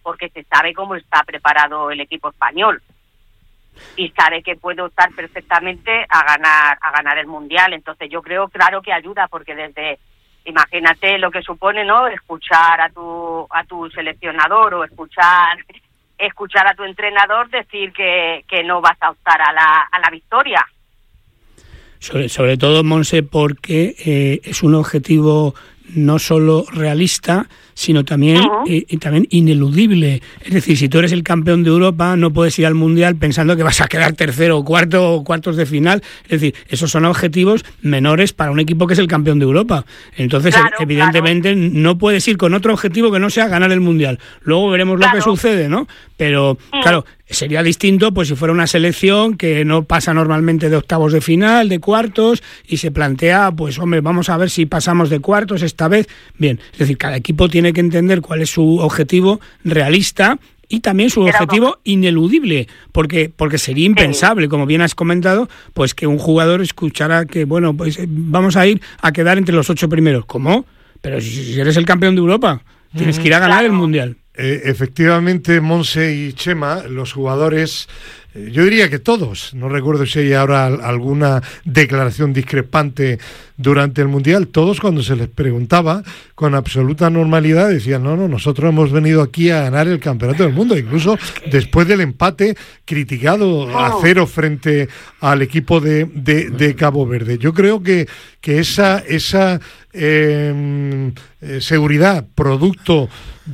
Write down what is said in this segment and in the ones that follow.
porque se sabe cómo está preparado el equipo español y sabe que puede optar perfectamente a ganar el Mundial. Entonces yo creo, claro, que ayuda, porque imagínate lo que supone, ¿no?, escuchar a tu seleccionador o escuchar a tu entrenador decir que no vas a optar a la victoria. Sobre todo, Monse, porque es un objetivo no solo realista, sino también, también ineludible. Es decir, si tú eres el campeón de Europa, no puedes ir al Mundial pensando que vas a quedar tercero o cuartos de final. Es decir, esos son objetivos menores para un equipo que es el campeón de Europa. Entonces, claro, evidentemente, no puedes ir con otro objetivo que no sea ganar el Mundial. Luego veremos lo que sucede, ¿no? Pero, claro, sería distinto pues si fuera una selección que no pasa normalmente de octavos de final, de cuartos, y se plantea, pues hombre, vamos a ver si pasamos de cuartos esta vez. Bien, es decir, cada equipo tiene que entender cuál es su objetivo realista y también su objetivo ineludible, porque sería impensable, como bien has comentado, pues que un jugador escuchara que, bueno, pues vamos a ir a quedar entre los 8 primeros. ¿Cómo? Pero si eres el campeón de Europa, tienes que ir a ganar el Mundial. Efectivamente, Monse y Chema, los jugadores, yo diría que todos, no recuerdo si hay ahora alguna declaración discrepante durante el Mundial, todos cuando se les preguntaba con absoluta normalidad decían, no, nosotros hemos venido aquí a ganar el campeonato del mundo, incluso después del empate criticado a 0 frente al equipo de Cabo Verde. Yo creo que esa seguridad, producto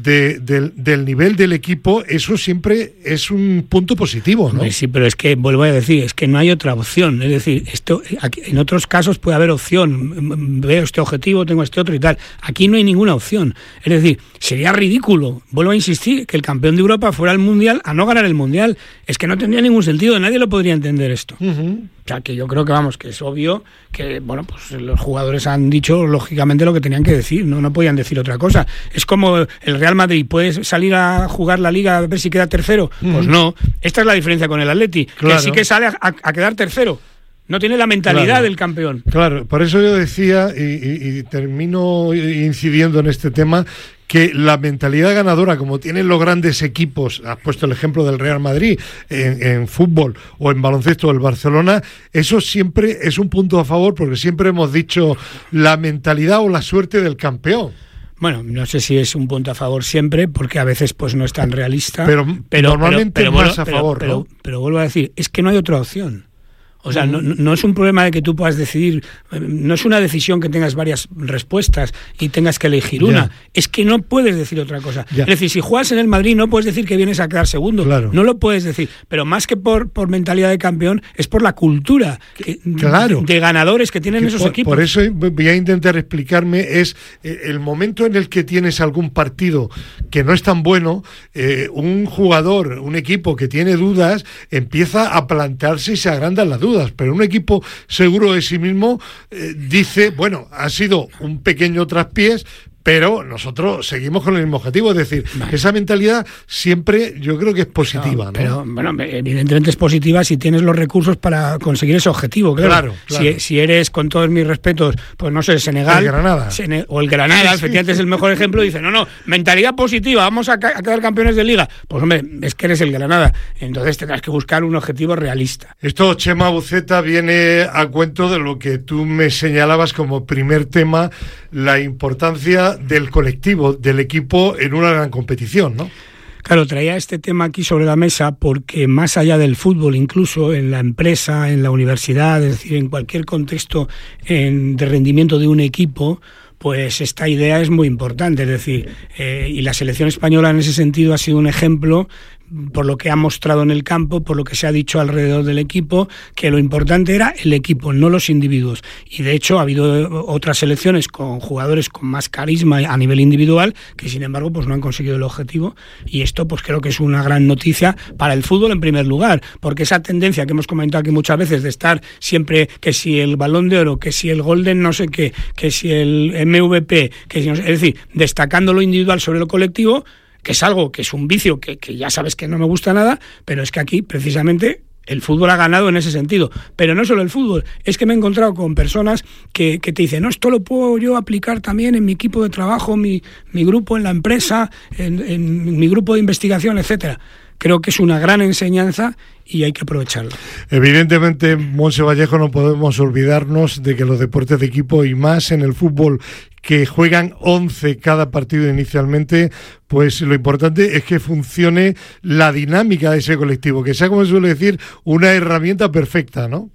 del nivel del equipo, eso siempre es un punto positivo, ¿no? Sí, pero es que, vuelvo a decir, es que no hay otra opción. Es decir, esto aquí, en otros casos puede haber opción. Veo este objetivo, tengo este otro y tal. Aquí no hay ninguna opción. Es decir, sería ridículo, vuelvo a insistir, que el campeón de Europa fuera al Mundial a no ganar el Mundial. Es que no tendría ningún sentido, nadie lo podría entender esto. O sea, que yo creo que, vamos, que es obvio que, bueno, pues los jugadores han dicho, lógicamente, lo que tenían que decir, no podían decir otra cosa. Es como el Real Madrid, ¿puedes salir a jugar la Liga a ver si queda tercero? Pues no. Esta es la diferencia con el Atleti, claro, que sí que sale a quedar tercero. No tiene la mentalidad del campeón. Claro, por eso yo decía, y termino incidiendo en este tema, que la mentalidad ganadora, como tienen los grandes equipos, has puesto el ejemplo del Real Madrid en fútbol o en baloncesto del Barcelona, eso siempre es un punto a favor, porque siempre hemos dicho la mentalidad o la suerte del campeón. Bueno, no sé si es un punto a favor siempre, porque a veces pues no es tan realista. Pero normalmente es más a favor, ¿no? Pero vuelvo a decir, es que no hay otra opción. O sea, no es un problema de que tú puedas decidir, no es una decisión que tengas varias respuestas y tengas que elegir una. Es que no puedes decir otra cosa. Es decir, si juegas en el Madrid no puedes decir que vienes a quedar segundo. Claro. No lo puedes decir. Pero más que por mentalidad de campeón, es por la cultura de ganadores que tienen esos equipos. Por eso voy a intentar explicarme, es el momento en el que tienes algún partido que no es tan bueno, un jugador, un equipo que tiene dudas, empieza a plantearse y se agrandan las dudas. Pero un equipo seguro de sí mismo dice, bueno, ha sido un pequeño traspiés, pero nosotros seguimos con el mismo objetivo. Es decir, esa mentalidad siempre yo creo que es positiva, ¿no? Pero bueno, evidentemente es positiva si tienes los recursos para conseguir ese objetivo, claro. Si eres, con todos mis respetos, pues no sé, Senegal, el Granada. O el Granada, efectivamente es el mejor ejemplo, dice, no, mentalidad positiva, vamos a quedar campeones de Liga. Pues hombre, es que eres el Granada, entonces tendrás que buscar un objetivo realista. Esto, Chema Buceta, viene a cuento de lo que tú me señalabas como primer tema, la importancia del colectivo, del equipo en una gran competición, ¿no? Claro, traía este tema aquí sobre la mesa porque más allá del fútbol, incluso en la empresa, en la universidad, es decir, en cualquier contexto de rendimiento de un equipo, pues esta idea es muy importante. Es decir, y la selección española en ese sentido ha sido un ejemplo por lo que ha mostrado en el campo, por lo que se ha dicho alrededor del equipo, que lo importante era el equipo, no los individuos. Y de hecho ha habido otras selecciones con jugadores con más carisma a nivel individual que sin embargo pues no han conseguido el objetivo, y esto pues creo que es una gran noticia para el fútbol en primer lugar, porque esa tendencia que hemos comentado aquí muchas veces de estar siempre que si el Balón de Oro, que si el Golden no sé qué, que si el MVP, que si no sé, es decir, destacando lo individual sobre lo colectivo, que es algo que es un vicio que ya sabes que no me gusta nada, pero es que aquí precisamente El fútbol ha ganado en ese sentido, pero no solo el fútbol, es que me he encontrado con personas que te dicen, no, esto lo puedo yo aplicar también en mi equipo de trabajo, mi grupo en la empresa, en mi grupo de investigación, etcétera. Creo que es una gran enseñanza y hay que aprovecharla. Evidentemente, Monse Vallejo, no podemos olvidarnos de que los deportes de equipo y más en el fútbol, que juegan 11 cada partido inicialmente, pues lo importante es que funcione la dinámica de ese colectivo, que sea, como se suele decir, una herramienta perfecta, ¿no?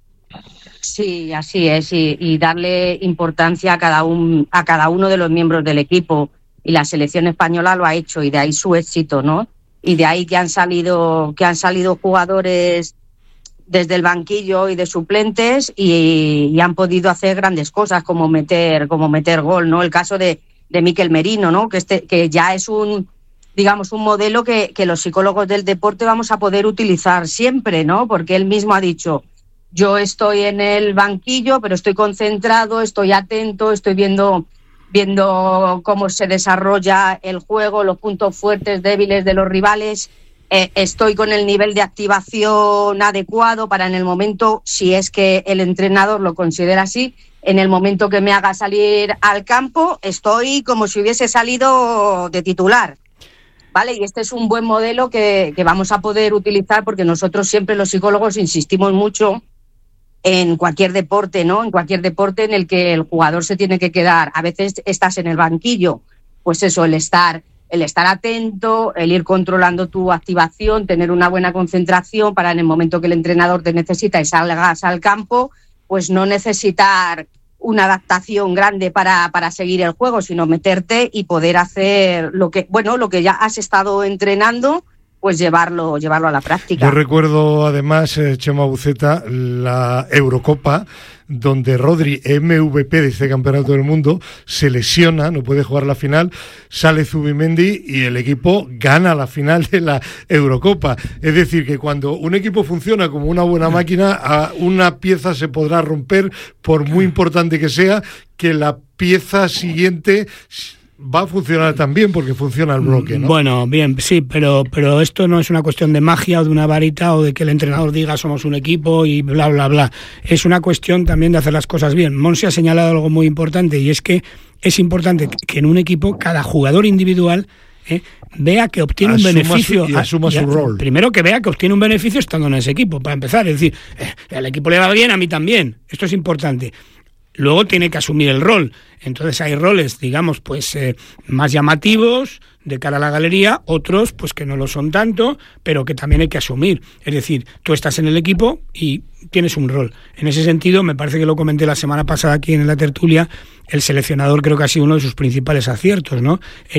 Sí, así es, y darle importancia a cada uno de los miembros del equipo, y la selección española lo ha hecho, y de ahí su éxito, ¿no? Y de ahí que han salido jugadores desde el banquillo y de suplentes y han podido hacer grandes cosas como meter gol, ¿no? El caso de Mikel Merino, ¿no? Que ya es un modelo que los psicólogos del deporte vamos a poder utilizar siempre, ¿no? Porque él mismo ha dicho, yo estoy en el banquillo, pero estoy concentrado, estoy atento, estoy viendo cómo se desarrolla el juego, los puntos fuertes, débiles de los rivales. Estoy con el nivel de activación adecuado para en el momento, si es que el entrenador lo considera así, en el momento que me haga salir al campo, estoy como si hubiese salido de titular. ¿Vale? Y este es un buen modelo que vamos a poder utilizar, porque nosotros siempre los psicólogos insistimos mucho en cualquier deporte, ¿no? En cualquier deporte en el que el jugador se tiene que quedar. A veces estás en el banquillo, pues eso, el estar atento, el ir controlando tu activación, tener una buena concentración para en el momento que el entrenador te necesita y salgas al campo, pues no necesitar una adaptación grande para seguir el juego, sino meterte y poder hacer lo que ya has estado entrenando, pues llevarlo a la práctica. Yo recuerdo además, Chema Buceta, la Eurocopa, donde Rodri, MVP de este campeonato del mundo, se lesiona, no puede jugar la final, sale Zubimendi y el equipo gana la final de la Eurocopa. Es decir, que cuando un equipo funciona como una buena máquina, una pieza se podrá romper, por muy importante que sea, que la pieza siguiente va a funcionar también porque funciona el bloque, ¿no? Bueno, bien, sí, pero esto no es una cuestión de magia o de una varita o de que el entrenador diga somos un equipo y bla, bla, bla. Es una cuestión también de hacer las cosas bien. Monse ha señalado algo muy importante, y es que es importante que en un equipo cada jugador individual vea que obtiene un beneficio y asuma su rol. Primero, que vea que obtiene un beneficio estando en ese equipo, para empezar. Es decir, al equipo le va bien, a mí también. Esto es importante. Luego tiene que asumir el rol. Entonces hay roles, digamos, pues más llamativos de cara a la galería, otros pues que no lo son tanto, pero que también hay que asumir. Es decir, tú estás en el equipo y tienes un rol. En ese sentido, me parece que lo comenté la semana pasada aquí en la tertulia, el seleccionador creo que ha sido uno de sus principales aciertos, ¿no?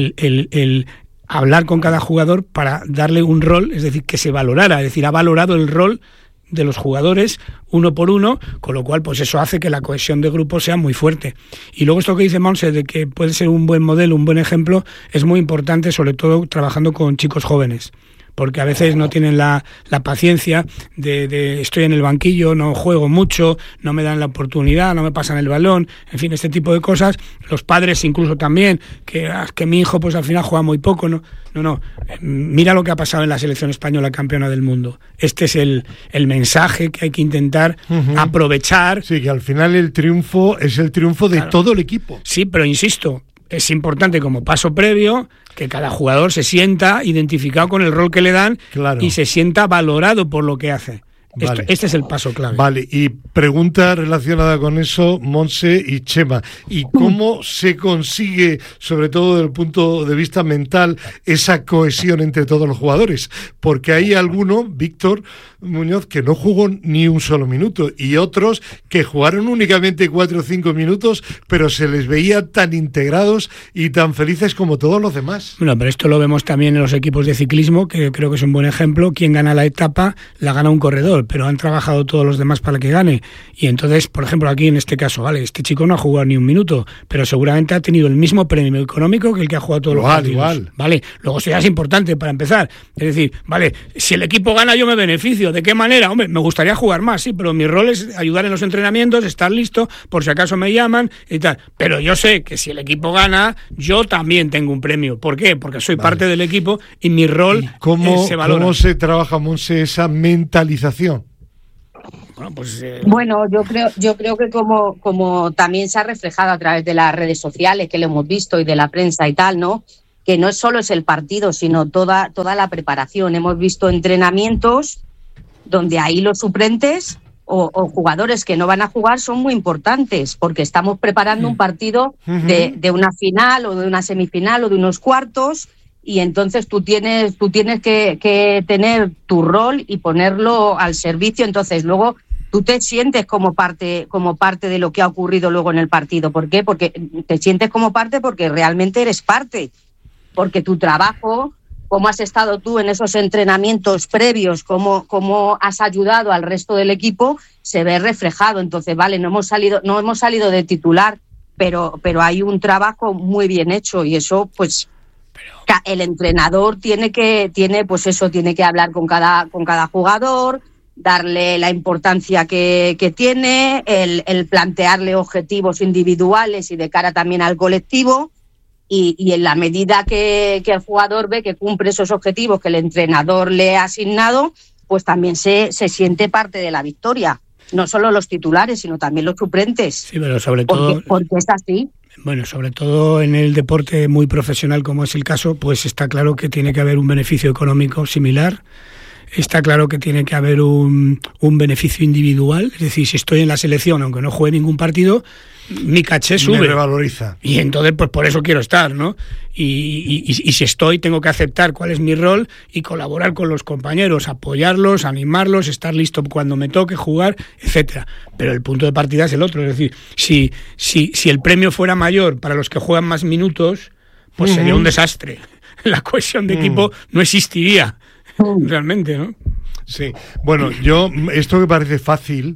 El hablar con cada jugador para darle un rol, es decir, que se valorara, es decir, ha valorado el rol de los jugadores uno por uno, con lo cual pues eso hace que la cohesión de grupo sea muy fuerte. Y luego esto que dice Monse de que puede ser un buen modelo, un buen ejemplo, es muy importante, sobre todo trabajando con chicos jóvenes, porque a veces no tienen la paciencia de estoy en el banquillo, no juego mucho, no me dan la oportunidad, no me pasan el balón, en fin, este tipo de cosas. Los padres incluso también, que mi hijo pues al final juega muy poco, no, mira lo que ha pasado en la selección española campeona del mundo. Este es el mensaje que hay que intentar aprovechar. Sí, que al final el triunfo es el triunfo de todo el equipo. Sí, pero insisto, es importante como paso previo que cada jugador se sienta identificado con el rol que le dan, y se sienta valorado por lo que hace. Vale. Este es el paso clave. Vale, y pregunta relacionada con eso, Monse y Chema, ¿y cómo se consigue, sobre todo desde el punto de vista mental, esa cohesión entre todos los jugadores? Porque hay alguno, Víctor Muñoz, que no jugó ni un solo minuto, y otros que jugaron únicamente 4 o 5 minutos, pero se les veía tan integrados y tan felices como todos los demás. Bueno, pero esto lo vemos también en los equipos de ciclismo, que creo que es un buen ejemplo. Quien gana la etapa, la gana un corredor. mejor, pero han trabajado todos los demás para que gane. Y entonces, por ejemplo, aquí en este caso, vale, este chico no ha jugado ni un minuto, pero seguramente ha tenido el mismo premio económico que el que ha jugado todos los partidos. Igual. Vale, luego eso ya es importante para empezar. Es decir, vale, si el equipo gana yo me beneficio. ¿De qué manera? Hombre, me gustaría jugar más, sí, pero mi rol es ayudar en los entrenamientos, estar listo, por si acaso me llaman y tal. Pero yo sé que si el equipo gana, yo también tengo un premio. ¿Por qué? Porque soy parte del equipo y mi rol se valora. ¿Cómo se trabaja, Monse, esa mentalización? Bueno, yo creo que como también se ha reflejado a través de las redes sociales, que lo hemos visto, y de la prensa y tal, ¿no? Que no solo es el partido, sino toda la preparación. Hemos visto entrenamientos donde ahí los suplentes o jugadores que no van a jugar son muy importantes, porque estamos preparando un partido de una final o de una semifinal o de unos cuartos, y entonces tú tienes que tener tu rol y ponerlo al servicio. Entonces luego tú te sientes como parte de lo que ha ocurrido luego en el partido. ¿Por qué? Porque te sientes como parte porque realmente eres parte, porque tu trabajo, cómo has estado tú en esos entrenamientos previos, cómo has ayudado al resto del equipo, se ve reflejado. Entonces, vale, no hemos salido de titular, pero hay un trabajo muy bien hecho, y eso, pues, el entrenador tiene que hablar con cada jugador, darle la importancia que tiene, el plantearle objetivos individuales y de cara también al colectivo. Y en la medida que el jugador ve que cumple esos objetivos que el entrenador le ha asignado, pues también se siente parte de la victoria. No solo los titulares, sino también los suplentes. Sí, pero sobre todo... Porque es así. Bueno, sobre todo en el deporte muy profesional como es el caso, pues está claro que tiene que haber un beneficio económico similar. Está claro que tiene que haber un beneficio individual. Es decir, si estoy en la selección, aunque no juegue ningún partido, mi caché sube. Me revaloriza. Y entonces, pues por eso quiero estar, ¿no? Y si estoy, tengo que aceptar cuál es mi rol y colaborar con los compañeros, apoyarlos, animarlos, estar listo cuando me toque jugar, etcétera. Pero el punto de partida es el otro. Es decir, si el premio fuera mayor para los que juegan más minutos, pues sería un desastre. La cohesión de equipo no existiría. Realmente, ¿no? Sí. Bueno, esto que parece fácil,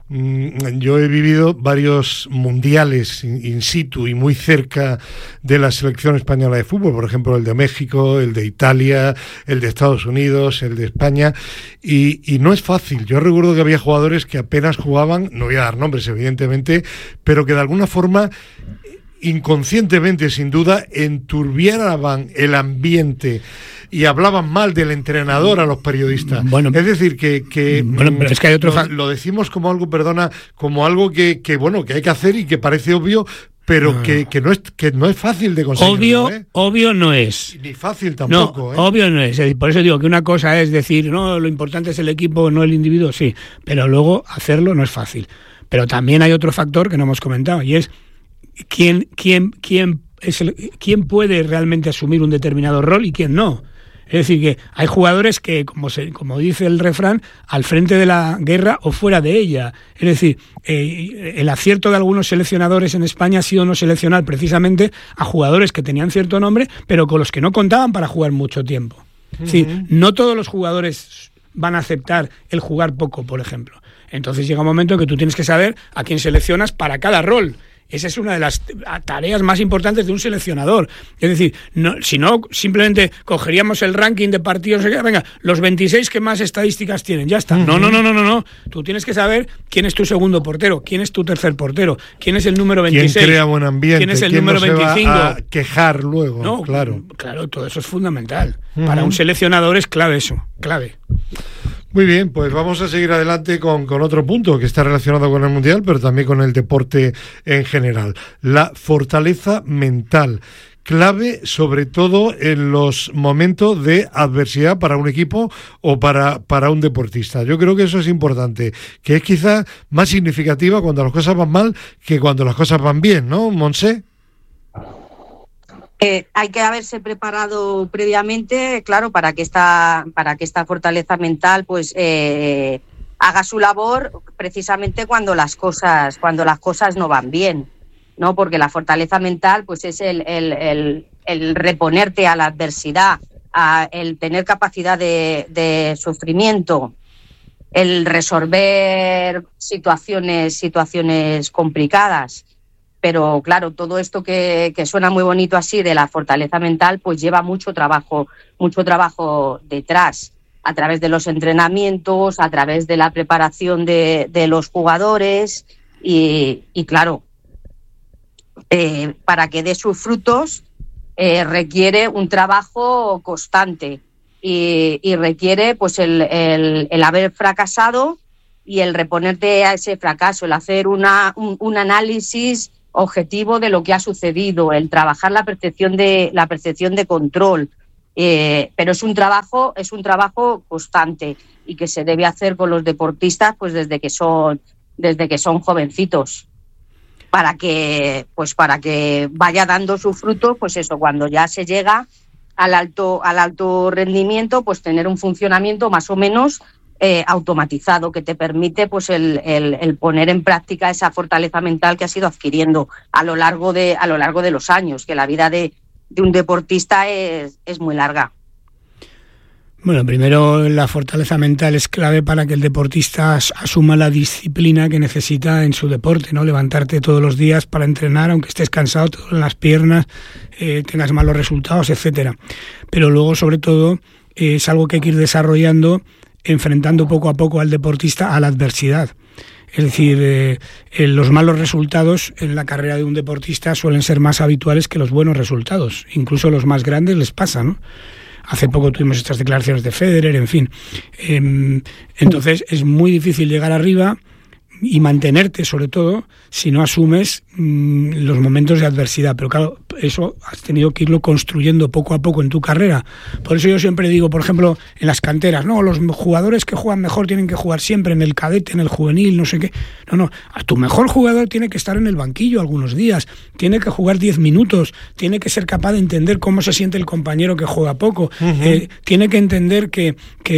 yo he vivido varios mundiales in situ y muy cerca de la selección española de fútbol, por ejemplo el de México, el de Italia, el de Estados Unidos, el de España, y no es fácil. Yo recuerdo que había jugadores que apenas jugaban, no voy a dar nombres evidentemente, pero que de alguna forma, inconscientemente sin duda, enturbiaban el ambiente y hablaban mal del entrenador a los periodistas. Bueno, es decir, bueno, pero es que hay otro lo decimos como algo, como algo que hay que hacer y que parece obvio, pero que no es fácil de conseguir. Obvio no es. Ni fácil tampoco. Obvio no es. Por eso digo que una cosa es decir, no, lo importante es el equipo, no el individuo, sí, pero luego hacerlo no es fácil. Pero también hay otro factor que no hemos comentado, y es quién puede realmente asumir un determinado rol y quién no. Es decir, que hay jugadores que, como dice el refrán, al frente de la guerra o fuera de ella. Es decir, el acierto de algunos seleccionadores en España ha sido no seleccionar precisamente a jugadores que tenían cierto nombre, pero con los que no contaban para jugar mucho tiempo. Es decir, no todos los jugadores van a aceptar el jugar poco, por ejemplo. Entonces llega un momento en que tú tienes que saber a quién seleccionas para cada rol. Esa es una de las tareas más importantes de un seleccionador. Es decir, si no, simplemente cogeríamos el ranking de partidos, venga, los 26 que más estadísticas tienen, ya está. No. Tú tienes que saber quién es tu segundo portero, quién es tu tercer portero, quién es el número 26. ¿Quién crea buen ambiente? ¿Quién es el número no 25? Se va a quejar luego, no, claro. Claro, todo eso es fundamental. Para un seleccionador es clave eso, clave. Muy bien, pues vamos a seguir adelante con otro punto que está relacionado con el Mundial, pero también con el deporte en general. La fortaleza mental, clave sobre todo en los momentos de adversidad para un equipo o para un deportista. Yo creo que eso es importante, que es quizá más significativa cuando las cosas van mal que cuando las cosas van bien, ¿no, Monse? Hay que haberse preparado previamente, claro, para que esta fortaleza mental pues haga su labor precisamente cuando las cosas no van bien, ¿no? Porque la fortaleza mental pues es el reponerte a la adversidad, el tener capacidad de sufrimiento el resolver situaciones complicadas. Pero claro, todo esto que suena muy bonito así de la fortaleza mental, pues lleva mucho trabajo detrás, a través de los entrenamientos, a través de la preparación de los jugadores y claro, para que dé sus frutos requiere un trabajo constante y requiere pues el haber fracasado y el reponerte a ese fracaso, el hacer un análisis objetivo de lo que ha sucedido, el trabajar la percepción de control, pero es un trabajo constante y que se debe hacer con los deportistas pues desde que son jovencitos, para que vaya dando su fruto, pues eso, cuando ya se llega al alto rendimiento, pues tener un funcionamiento más o menos automatizado, que te permite pues el poner en práctica esa fortaleza mental que has ido adquiriendo a lo largo de los años, que la vida de un deportista es muy larga. Bueno, primero la fortaleza mental es clave para que el deportista asuma la disciplina que necesita en su deporte, ¿no? Levantarte todos los días para entrenar, aunque estés cansado, te duelen las piernas, tengas malos resultados, etcétera. Pero luego, sobre todo, es algo que hay que ir desarrollando, enfrentando poco a poco al deportista a la adversidad. Es decir, los malos resultados en la carrera de un deportista suelen ser más habituales que los buenos resultados. Incluso a los más grandes les pasa, ¿no? Hace poco tuvimos estas declaraciones de Federer, en fin. Entonces es muy difícil llegar arriba y mantenerte, sobre todo, si no asumes los momentos de adversidad. Pero claro, eso has tenido que irlo construyendo poco a poco en tu carrera. Por eso yo siempre digo, por ejemplo, en las canteras, no, los jugadores que juegan mejor tienen que jugar siempre en el cadete, en el juvenil, no sé qué. No, a tu mejor jugador tiene que estar en el banquillo algunos días, tiene que jugar 10 minutos, tiene que ser capaz de entender cómo se siente el compañero que juega poco, tiene que entender que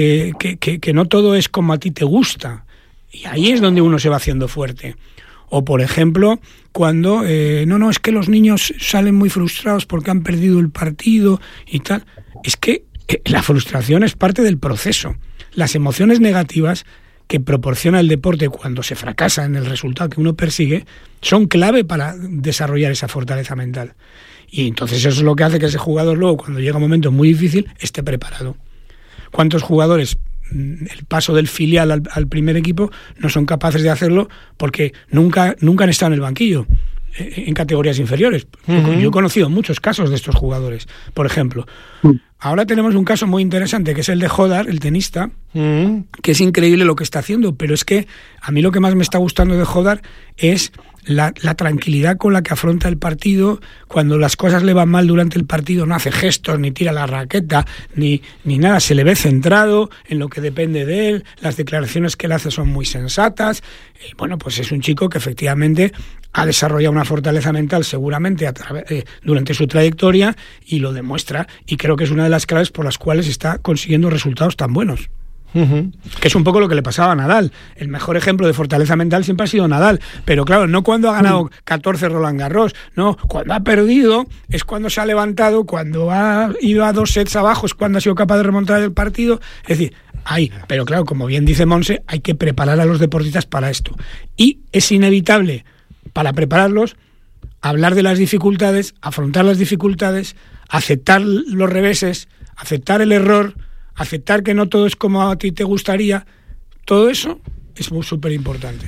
no todo es como a ti te gusta. Y ahí es donde uno se va haciendo fuerte. O, por ejemplo, cuando, es que los niños salen muy frustrados porque han perdido el partido y tal. Es que la frustración es parte del proceso. Las emociones negativas que proporciona el deporte cuando se fracasa en el resultado que uno persigue son clave para desarrollar esa fortaleza mental. Y entonces eso es lo que hace que ese jugador luego, cuando llega un momento muy difícil, esté preparado. ¿Cuántos jugadores el paso del filial al primer equipo no son capaces de hacerlo porque nunca han estado en el banquillo en categorías inferiores? Yo he conocido muchos casos de estos jugadores. Por ejemplo, ahora tenemos un caso muy interesante que es el de Hodar, el tenista, que es increíble lo que está haciendo, pero es que a mí lo que más me está gustando de Hodar es la tranquilidad con la que afronta el partido. Cuando las cosas le van mal durante el partido no hace gestos, ni tira la raqueta, ni nada, se le ve centrado en lo que depende de él, las declaraciones que él hace son muy sensatas. Bueno, pues es un chico que efectivamente ha desarrollado una fortaleza mental seguramente durante su trayectoria y lo demuestra, y creo que es una de las claves por las cuales está consiguiendo resultados tan buenos. Que es un poco lo que le pasaba a Nadal. El mejor ejemplo de fortaleza mental siempre ha sido Nadal, pero claro, no cuando ha ganado 14 Roland Garros, no, cuando ha perdido es cuando se ha levantado, cuando ha ido a 2 sets abajo es cuando ha sido capaz de remontar el partido. Es decir, pero claro, como bien dice Monse, hay que preparar a los deportistas para esto, y es inevitable para prepararlos hablar de las dificultades, afrontar las dificultades, aceptar los reveses, aceptar el error, aceptar que no todo es como a ti te gustaría. Todo eso es súper importante.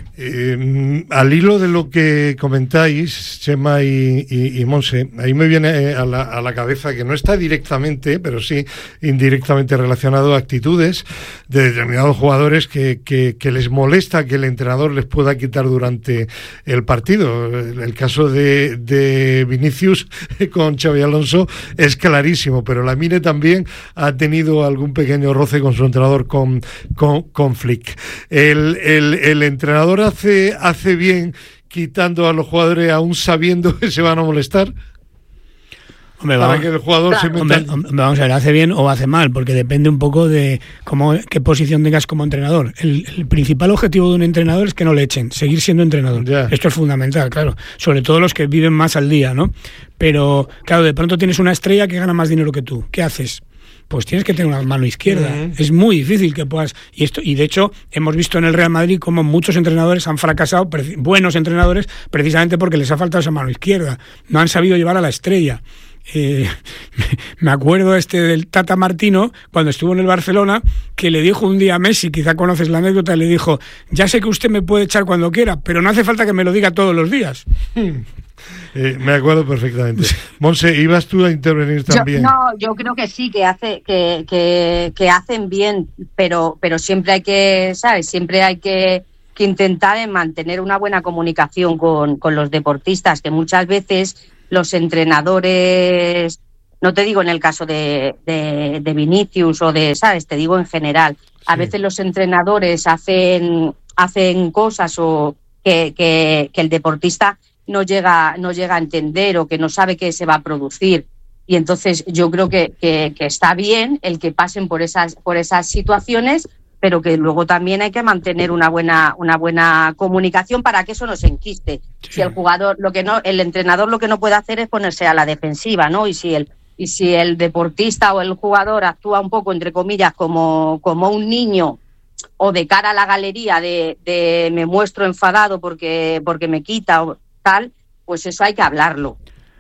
Al hilo de lo que comentáis, Chema y Monse, ahí me viene a la cabeza que no está directamente, pero sí indirectamente relacionado a actitudes de determinados jugadores que les molesta que el entrenador les pueda quitar durante el partido. El caso de Vinicius con Xabi Alonso es clarísimo, pero Lamine también ha tenido algún pequeño roce con su entrenador, con Flick. El entrenador hace bien quitando a los jugadores aún sabiendo que se van a molestar. Hombre, para que el jugador se meta. Vamos a ver, hace bien o hace mal, porque depende un poco de qué posición tengas como entrenador. El principal objetivo de un entrenador es que no le echen, seguir siendo entrenador. Ya. Esto es fundamental, claro. Sobre todo los que viven más al día, ¿no? Pero, claro, de pronto tienes una estrella que gana más dinero que tú. ¿Qué haces? pues tienes que tener una mano izquierda. Es muy difícil que puedas... Y de hecho, hemos visto en el Real Madrid cómo muchos entrenadores han fracasado, buenos entrenadores, precisamente porque les ha faltado esa mano izquierda. No han sabido llevar a la estrella. Me acuerdo del Tata Martino, cuando estuvo en el Barcelona, que le dijo un día a Messi, quizá conoces la anécdota, le dijo: ya sé que usted me puede echar cuando quiera, pero no hace falta que me lo diga todos los días. Me acuerdo perfectamente. Monse, ¿ibas tú a intervenir también? Yo creo que sí, que hacen bien, pero siempre hay que, ¿sabes? Siempre hay que intentar mantener una buena comunicación con los deportistas, que muchas veces los entrenadores, no te digo en el caso de Vinicius o de, ¿sabes? Te digo en general. A veces los entrenadores hacen cosas o que el deportista no llega a entender o que no sabe qué se va a producir. Y entonces yo creo que está bien el que pasen por esas situaciones, pero que luego también hay que mantener una buena comunicación para que eso no se enquiste. Sí. Si el entrenador lo que no puede hacer es ponerse a la defensiva, ¿no? Y si el deportista o el jugador actúa un poco, entre comillas, como un niño, o de cara a la galería de me muestro enfadado porque me quita o tal, pues eso hay que hablarlo.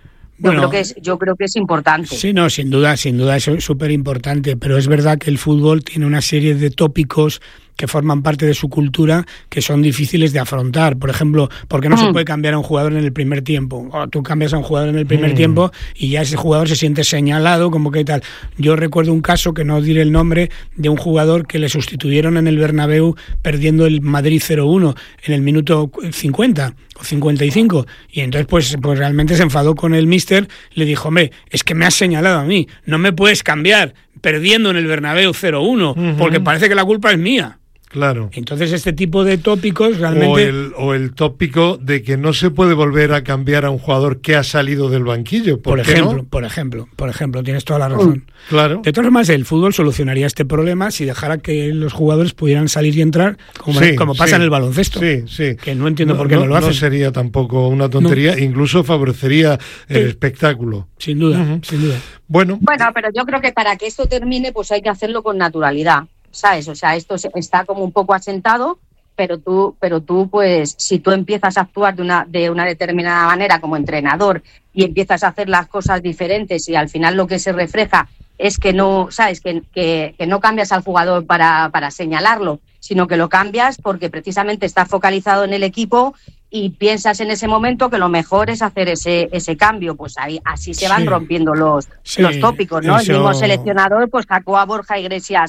Yo creo que es importante. Sí, no, sin duda es súper importante, pero es verdad que el fútbol tiene una serie de tópicos que forman parte de su cultura que son difíciles de afrontar. Por ejemplo, ¿por qué no se puede cambiar a un jugador en el primer tiempo? O tú cambias a un jugador en el primer tiempo y ya ese jugador se siente señalado, como que tal. Yo recuerdo un caso, que no diré el nombre, de un jugador que le sustituyeron en el Bernabéu perdiendo el Madrid 0-1 en el minuto 50 o 55, y entonces pues realmente se enfadó con el míster, le dijo: es que me has señalado a mí, no me puedes cambiar perdiendo en el Bernabéu 0-1, porque parece que la culpa es mía. Claro. Entonces este tipo de tópicos realmente... O el tópico de que no se puede volver a cambiar a un jugador que ha salido del banquillo. Por ejemplo, tienes toda la razón. Claro. De todas formas, el fútbol solucionaría este problema si dejara que los jugadores pudieran salir y entrar como pasa en el baloncesto. Sí. Que no entiendo por qué no lo hacen. No sería tampoco una tontería, incluso favorecería el espectáculo. Sin duda, sin duda. Bueno, pero yo creo que para que esto termine, pues hay que hacerlo con naturalidad, ¿sabes? O sea, esto está como un poco asentado, pero tú, pues, si tú empiezas a actuar de una determinada manera como entrenador y empiezas a hacer las cosas diferentes, y al final lo que se refleja es que no, ¿sabes? Que no cambias al jugador para señalarlo, sino que lo cambias porque precisamente está focalizado en el equipo y piensas en ese momento que lo mejor es hacer ese cambio, pues ahí así se van rompiendo los tópicos, ¿no? El mismo seleccionador pues sacó a Borja Iglesias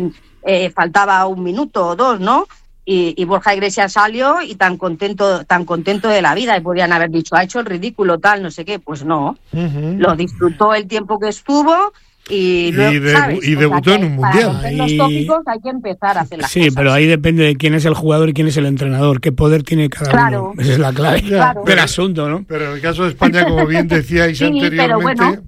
faltaba un minuto o dos, ¿no? Y Borja Iglesias salió y tan contento de la vida, y podrían haber dicho: ha hecho el ridículo, tal, no sé qué. Pues no, lo disfrutó el tiempo que estuvo. Y debutó en un mundial. Para los tópicos hay que empezar a hacer las cosas. Sí, pero ahí depende de quién es el jugador y quién es el entrenador, qué poder tiene cada uno. Esa es la clave del asunto, ¿no? Pero en el caso de España, como bien decíais anteriormente,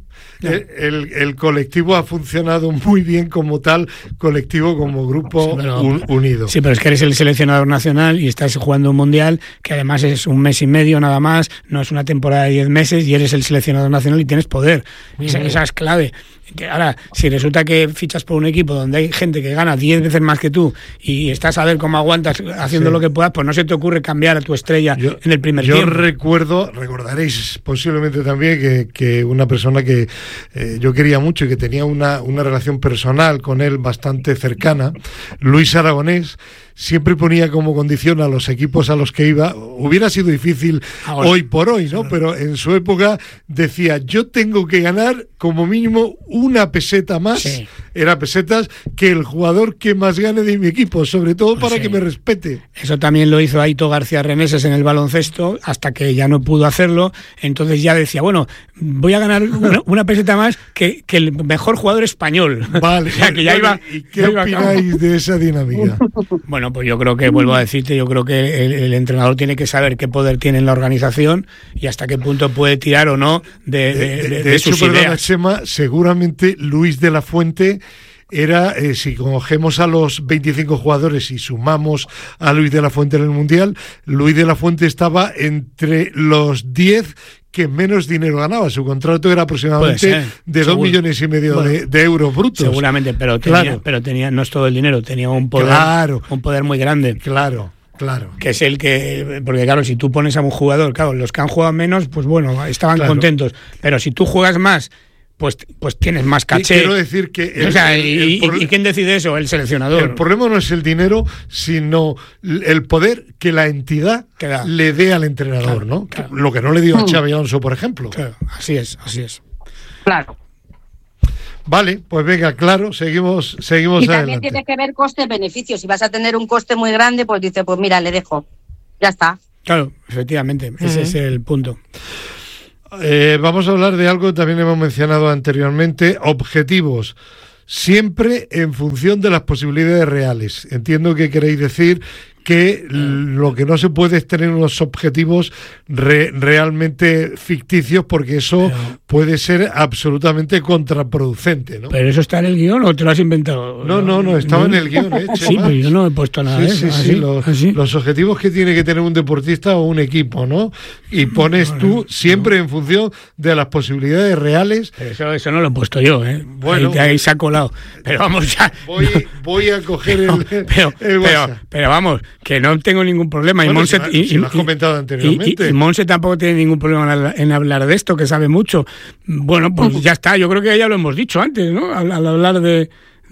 el colectivo ha funcionado muy bien como tal, colectivo, como grupo unido. Sí, pero es que eres el seleccionador nacional y estás jugando un mundial que además es un mes y medio nada más, no es una temporada de 10 meses, y eres el seleccionador nacional y tienes poder. Esa es clave. Que ahora, si resulta que fichas por un equipo donde hay gente que gana 10 veces más que tú y estás a ver cómo aguantas haciendo lo que puedas, pues no se te ocurre cambiar a tu estrella en el primer tiempo. Yo recordaréis posiblemente también que una persona que yo quería mucho y que tenía una relación personal con él bastante cercana, Luis Aragonés, siempre ponía como condición a los equipos a los que iba. Hubiera sido difícil hoy por hoy, ¿no? Pero en su época decía: yo tengo que ganar como mínimo una peseta más, era pesetas, que el jugador que más gane de mi equipo, sobre todo para que me respete. Eso también lo hizo Aito García Reneses en el baloncesto, hasta que ya no pudo hacerlo. Entonces ya decía: bueno, voy a ganar una peseta más que el mejor jugador español. Vale. O sea, que ya iba. ¿Y qué opináis de esa dinámica? Bueno, pues yo creo que, vuelvo a decirte, yo creo que el entrenador tiene que saber qué poder tiene en la organización y hasta qué punto puede tirar o no de sus hecho, ideas. Perdona, Chema, seguramente Luis de la Fuente era, si cogemos a los 25 jugadores y sumamos a Luis de la Fuente en el Mundial, Luis de la Fuente estaba entre los 10 que menos dinero ganaba. Su contrato era aproximadamente de 2,5 millones de euros brutos. Seguramente, pero tenía no es todo el dinero, tenía un poder muy grande. Claro. Que es el que... Porque claro, si tú pones a un jugador, claro, los que han jugado menos, pues bueno, estaban contentos. Pero si tú juegas más, pues tienes más caché. Quiero decir que... ¿Y quién decide eso? El seleccionador. El problema no es el dinero, sino el poder que la entidad le dé al entrenador, ¿no? Claro. Lo que no le dio a Xabi Alonso, por ejemplo. Claro, así es. Claro. Vale, pues venga, claro, seguimos y adelante. También tiene que ver coste-beneficio. Si vas a tener un coste muy grande, pues dice, pues mira, le dejo. Ya está. Claro, efectivamente, ese es el punto. Vamos a hablar de algo que también hemos mencionado anteriormente, objetivos. Siempre en función de las posibilidades reales. Entiendo que queréis decir que lo que no se puede es tener unos objetivos realmente ficticios, porque eso puede ser absolutamente contraproducente, ¿no? ¿Pero eso está en el guión o te lo has inventado? No, estaba en el guión, Sí, pero yo no he puesto nada de eso. Sí, los objetivos que tiene que tener un deportista o un equipo, ¿no? Y pones tú siempre en función de las posibilidades reales. Pero eso no lo he puesto yo, ¿eh? Bueno, ahí se ha colado. Pero vamos ya... Voy a coger el WhatsApp. Pero vamos, que no tengo ningún problema. Bueno, y lo has comentado anteriormente. Y Monse tampoco tiene ningún problema en hablar de esto, que sabe mucho. Bueno, pues ya está. Yo creo que ya lo hemos dicho antes, ¿no? Al hablar de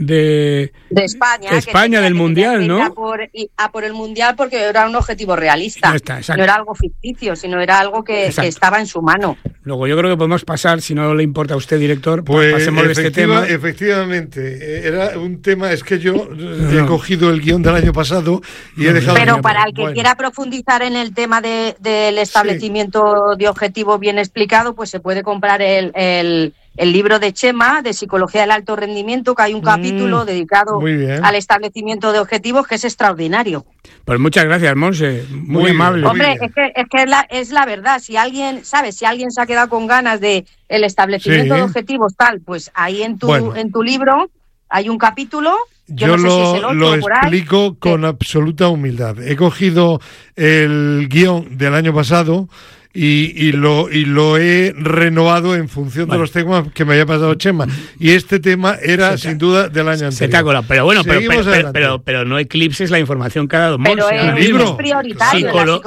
España, del Mundial, ¿no? Por el Mundial, porque era un objetivo realista. No era algo ficticio, sino era algo que estaba en su mano. Luego yo creo que podemos pasar, si no le importa a usted, director, pues pasemos de este tema. Efectivamente, era un tema, es que yo he cogido el guión del año pasado y he dejado... Pero para el que quiera profundizar en el tema del establecimiento de objetivo bien explicado, pues se puede comprar el libro de Chema, de Psicología del Alto Rendimiento, que hay un capítulo dedicado al establecimiento de objetivos, que es extraordinario. Pues muchas gracias, Monse, muy amable. Hombre, es que es la verdad. Si alguien se ha quedado con ganas de el establecimiento de objetivos tal, pues ahí en tu libro hay un capítulo. Yo no sé si es el 8 lo por ahí. explico con absoluta humildad. He cogido el guión del año pasado y lo he renovado en función de los temas que me había pasado Chema. Y este tema era sin duda del año anterior. Se te ha colado. Pero bueno, pero no eclipses la información que ha dado Monse. Pero es prioritario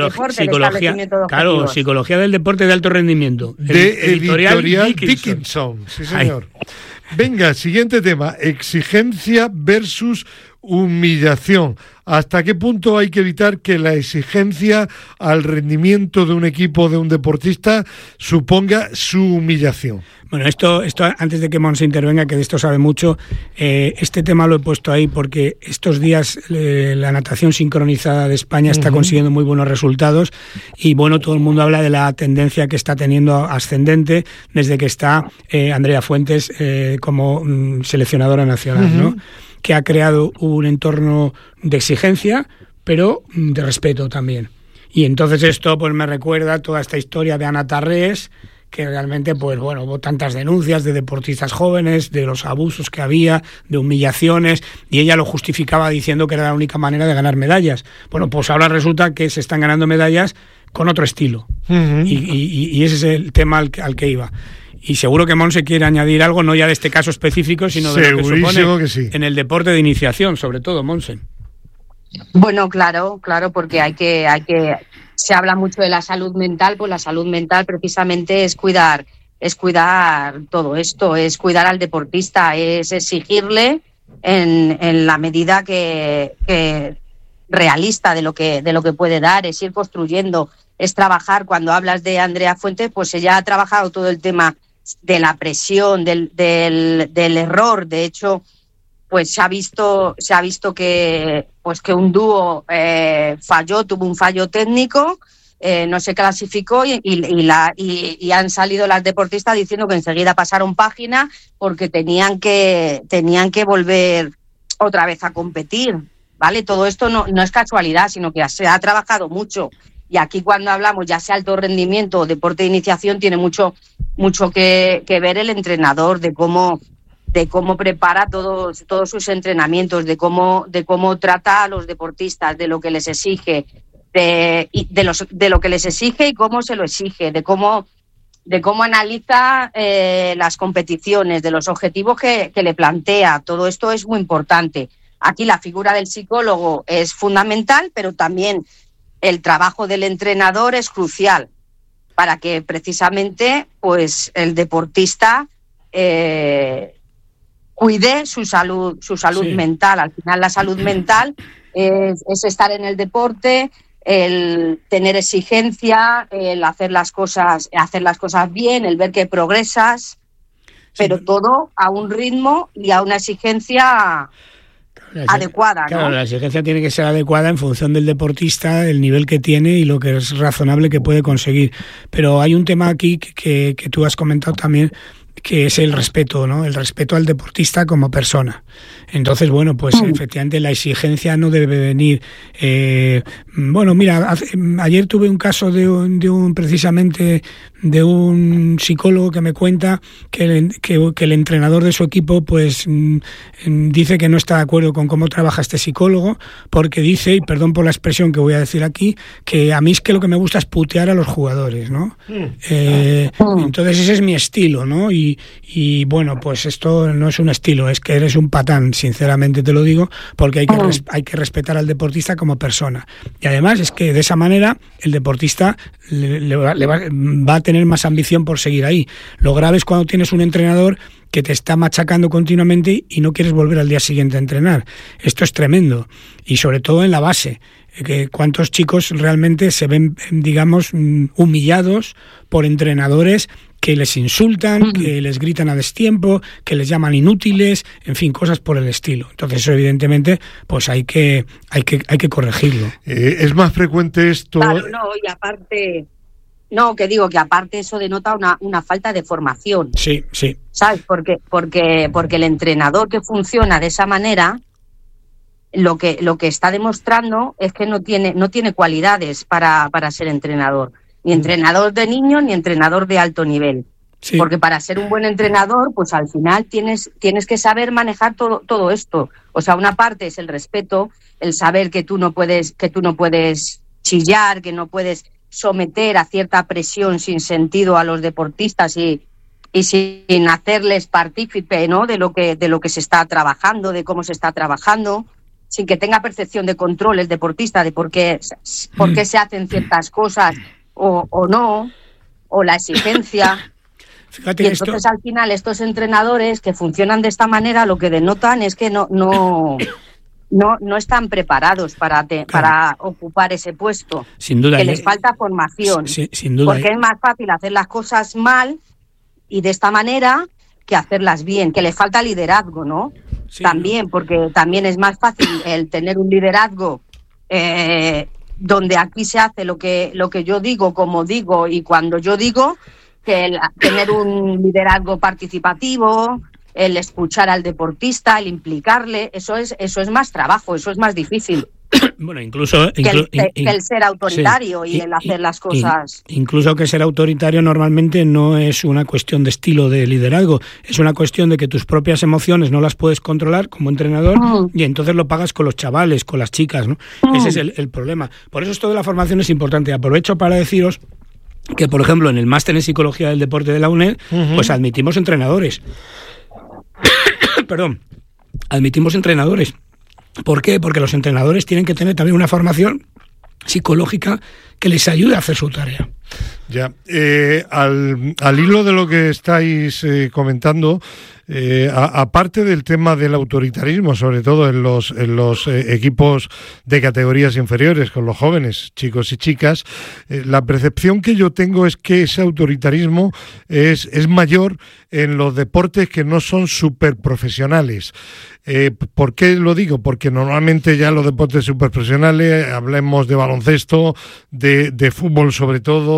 Psicología del Deporte de Alto Rendimiento. De Editorial Dickinson. Sí, señor. Venga, siguiente tema. Exigencia versus humillación. ¿Hasta qué punto hay que evitar que la exigencia al rendimiento de un equipo, de un deportista, suponga su humillación? Bueno, esto antes de que Monse intervenga, que de esto sabe mucho, este tema lo he puesto ahí porque estos días la natación sincronizada de España está consiguiendo muy buenos resultados y bueno, todo el mundo habla de la tendencia que está teniendo ascendente desde que está Andrea Fuentes como seleccionadora nacional, ¿no? Que ha creado un entorno de exigencia, pero de respeto también. Y entonces esto pues me recuerda toda esta historia de Ana Tarrés, que realmente pues bueno, hubo tantas denuncias de deportistas jóvenes, de los abusos que había, de humillaciones, y ella lo justificaba diciendo que era la única manera de ganar medallas. Bueno, pues ahora resulta que se están ganando medallas con otro estilo. Y ese es el tema al que iba. Y seguro que Monse quiere añadir algo, no ya de este caso específico, sino de lo que supone en el deporte de iniciación, sobre todo, Monse. Bueno, claro, porque se habla mucho de la salud mental, pues la salud mental precisamente es cuidar todo esto, es cuidar al deportista, es exigirle en la medida que realista de lo que puede dar, es ir construyendo, es trabajar. Cuando hablas de Andrea Fuentes, pues ella ha trabajado todo el tema de la presión, del error. De hecho, pues se ha visto que un dúo tuvo un fallo técnico, no se clasificó y han salido las deportistas diciendo que enseguida pasaron página porque tenían que volver otra vez a competir, ¿vale? Todo esto no es casualidad, sino que se ha trabajado mucho. Y aquí cuando hablamos, ya sea alto rendimiento o deporte de iniciación, tiene mucho que ver el entrenador, de cómo prepara todos sus entrenamientos, de cómo trata a los deportistas, de lo que les exige. de lo que les exige y cómo se lo exige, de cómo analiza las competiciones, de los objetivos que le plantea. Todo esto es muy importante. Aquí la figura del psicólogo es fundamental, pero también el trabajo del entrenador es crucial para que precisamente pues el deportista cuide su salud Sí. mental. Al final la salud mental es estar en el deporte, el tener exigencia, el hacer las cosas bien, el ver que progresas, pero todo a un ritmo y a una exigencia adecuada, ¿no? Claro, la exigencia tiene que ser adecuada en función del deportista, el nivel que tiene y lo que es razonable que puede conseguir. Pero hay un tema aquí que tú has comentado también, que es el respeto, ¿no? El respeto al deportista como persona. Entonces, bueno, pues efectivamente la exigencia no debe venir. Bueno, mira, ayer tuve un caso precisamente de un psicólogo que me cuenta que el entrenador de su equipo pues dice que no está de acuerdo con cómo trabaja este psicólogo, porque dice, y perdón por la expresión que voy a decir aquí, que a mí es que lo que me gusta es putear a los jugadores, ¿no? Entonces ese es mi estilo, ¿no? Y bueno, pues esto no es un estilo, es que eres un patán, sinceramente te lo digo, porque hay que respetar al deportista como persona. Y además es que de esa manera el deportista va a tener más ambición por seguir ahí. Lo grave es cuando tienes un entrenador que te está machacando continuamente y no quieres volver al día siguiente a entrenar. Esto es tremendo. Y sobre todo en la base. ¿Cuántos chicos realmente se ven, digamos, humillados por entrenadores que les insultan, que les gritan a destiempo, que les llaman inútiles, en fin, cosas por el estilo? Entonces, eso evidentemente, pues hay que corregirlo. Es más frecuente esto. Claro, no, y aparte, no, que digo que aparte eso denota una falta de formación. Sí, sí. ¿Sabes? Porque el entrenador que funciona de esa manera, lo que está demostrando es que no tiene cualidades para ser entrenador. Ni entrenador de niños, ni entrenador de alto nivel. Sí. Porque para ser un buen entrenador, pues al final tienes que saber manejar todo esto. O sea, una parte es el respeto, el saber que tú no puedes chillar, que no puedes someter a cierta presión sin sentido a los deportistas y sin hacerles partícipe, ¿no? de lo que se está trabajando, de cómo se está trabajando, sin que tenga percepción de control el deportista de por qué se hacen ciertas cosas o no, o la exigencia. Fíjate, y entonces al final estos entrenadores que funcionan de esta manera lo que denotan es que no están preparados para ocupar ese puesto. Sin duda. Que les falta formación. Sí, sin duda. Porque es más fácil hacer las cosas mal y de esta manera que hacerlas bien, que les falta liderazgo, ¿no? Sí, también, porque también es más fácil el tener un liderazgo donde aquí se hace lo que yo digo, como digo y cuando yo digo, que tener un liderazgo participativo, el escuchar al deportista, el implicarle, eso es más trabajo, eso es más difícil. Bueno, incluso que el ser autoritario, sí, y el hacer las cosas. Incluso que ser autoritario normalmente no es una cuestión de estilo de liderazgo, es una cuestión de que tus propias emociones no las puedes controlar como entrenador y entonces lo pagas con los chavales, con las chicas, ¿no? Ese es el problema. Por eso esto de la formación es importante. Aprovecho para deciros que, por ejemplo, en el máster en Psicología del Deporte de la UNED, pues admitimos entrenadores. Perdón, admitimos entrenadores. ¿Por qué? Porque los entrenadores tienen que tener también una formación psicológica que les ayude a hacer su tarea. Ya, al hilo de lo que estáis comentando, aparte del tema del autoritarismo, sobre todo en los equipos de categorías inferiores, con los jóvenes, chicos y chicas, la percepción que yo tengo es que ese autoritarismo es mayor en los deportes que no son superprofesionales. ¿Por qué lo digo? Porque normalmente ya los deportes superprofesionales, hablemos de baloncesto, de fútbol sobre todo,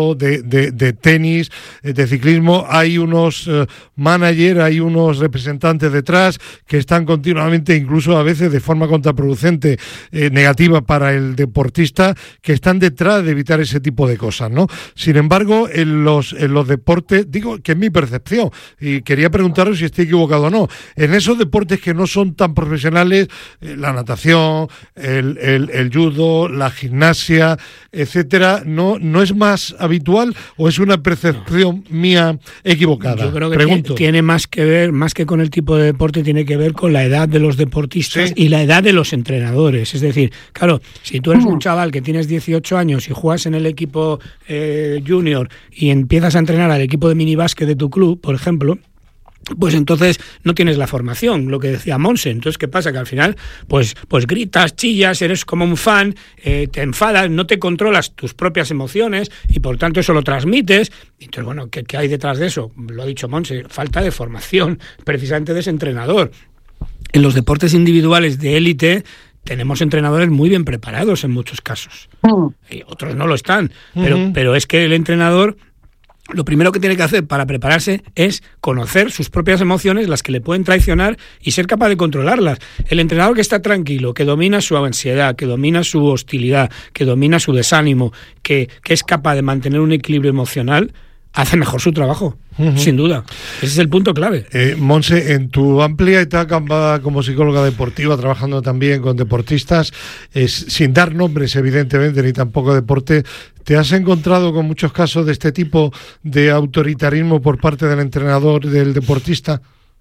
baloncesto, de tenis, de ciclismo, hay unos managers, hay unos representantes detrás que están continuamente, incluso a veces de forma contraproducente, negativa para el deportista, que están detrás de evitar ese tipo de cosas, ¿no? Sin embargo, en los deportes, digo que es mi percepción, y quería preguntaros si estoy equivocado o no, en esos deportes que no son tan profesionales, la natación, el judo, la gimnasia, etcétera, ¿no es más habitual o es una percepción mía equivocada? Yo creo que tiene más que ver, más que con el tipo de deporte, tiene que ver con la edad de los deportistas, ¿sí?, y la edad de los entrenadores. Es decir, claro, si tú eres un chaval que tienes 18 años y juegas en el equipo junior y empiezas a entrenar al equipo de minibásquet de tu club, por ejemplo, pues entonces no tienes la formación, lo que decía Monse. Entonces, ¿qué pasa? Que al final, pues gritas, chillas, eres como un fan, te enfadas, no te controlas tus propias emociones y por tanto eso lo transmites. Entonces, bueno, ¿qué hay detrás de eso? Lo ha dicho Monse, falta de formación, precisamente de ese entrenador. En los deportes individuales de élite tenemos entrenadores muy bien preparados en muchos casos. Y otros no lo están, pero es que el entrenador, lo primero que tiene que hacer para prepararse es conocer sus propias emociones, las que le pueden traicionar, y ser capaz de controlarlas. El entrenador que está tranquilo, que domina su ansiedad, que domina su hostilidad, que domina su desánimo, que es capaz de mantener un equilibrio emocional, hace mejor su trabajo, sin duda. Ese es el punto clave. Monse, en tu amplia etapa como psicóloga deportiva, trabajando también con deportistas, sin dar nombres evidentemente, ni tampoco deporte, ¿te has encontrado con muchos casos de este tipo de autoritarismo por parte del entrenador del deportista?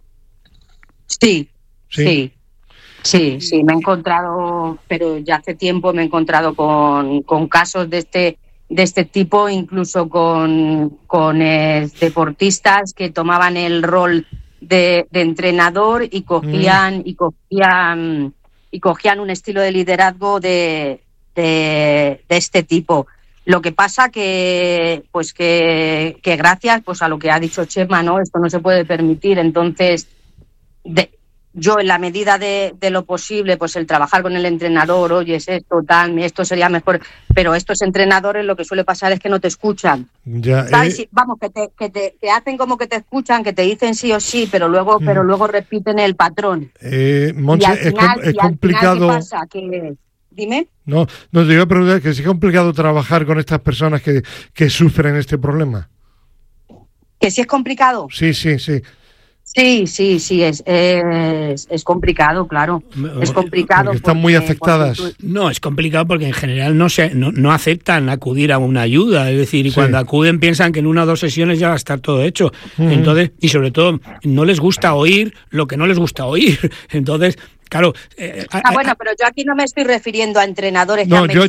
Sí, me he encontrado, pero ya hace tiempo me he encontrado con casos de este tipo, incluso con deportistas que tomaban el rol de entrenador y cogían un estilo de liderazgo de este tipo. Lo que pasa que gracias pues a lo que ha dicho Chema, ¿no? Esto no se puede permitir. Entonces, yo en la medida de lo posible, pues el trabajar con el entrenador, oye, es esto, tal, esto sería mejor, pero estos entrenadores lo que suele pasar es que no te escuchan. Ya, Vamos, que te hacen como que te escuchan, que te dicen sí o sí, pero luego repiten el patrón. Monse, es complicado. ¿Qué pasa? Dime. No, te iba a preguntar que es complicado trabajar con estas personas que sufren este problema. ¿Que sí es complicado? Sí. Sí, es complicado, claro. Es complicado porque están muy afectadas. No, es complicado porque en general no aceptan acudir a una ayuda, es decir, y cuando acuden piensan que en 1 o 2 sesiones ya va a estar todo hecho. Entonces, y sobre todo, no les gusta oír lo que no les gusta oír. Entonces, claro. Bueno, pero yo aquí no me estoy refiriendo a entrenadores. No, yo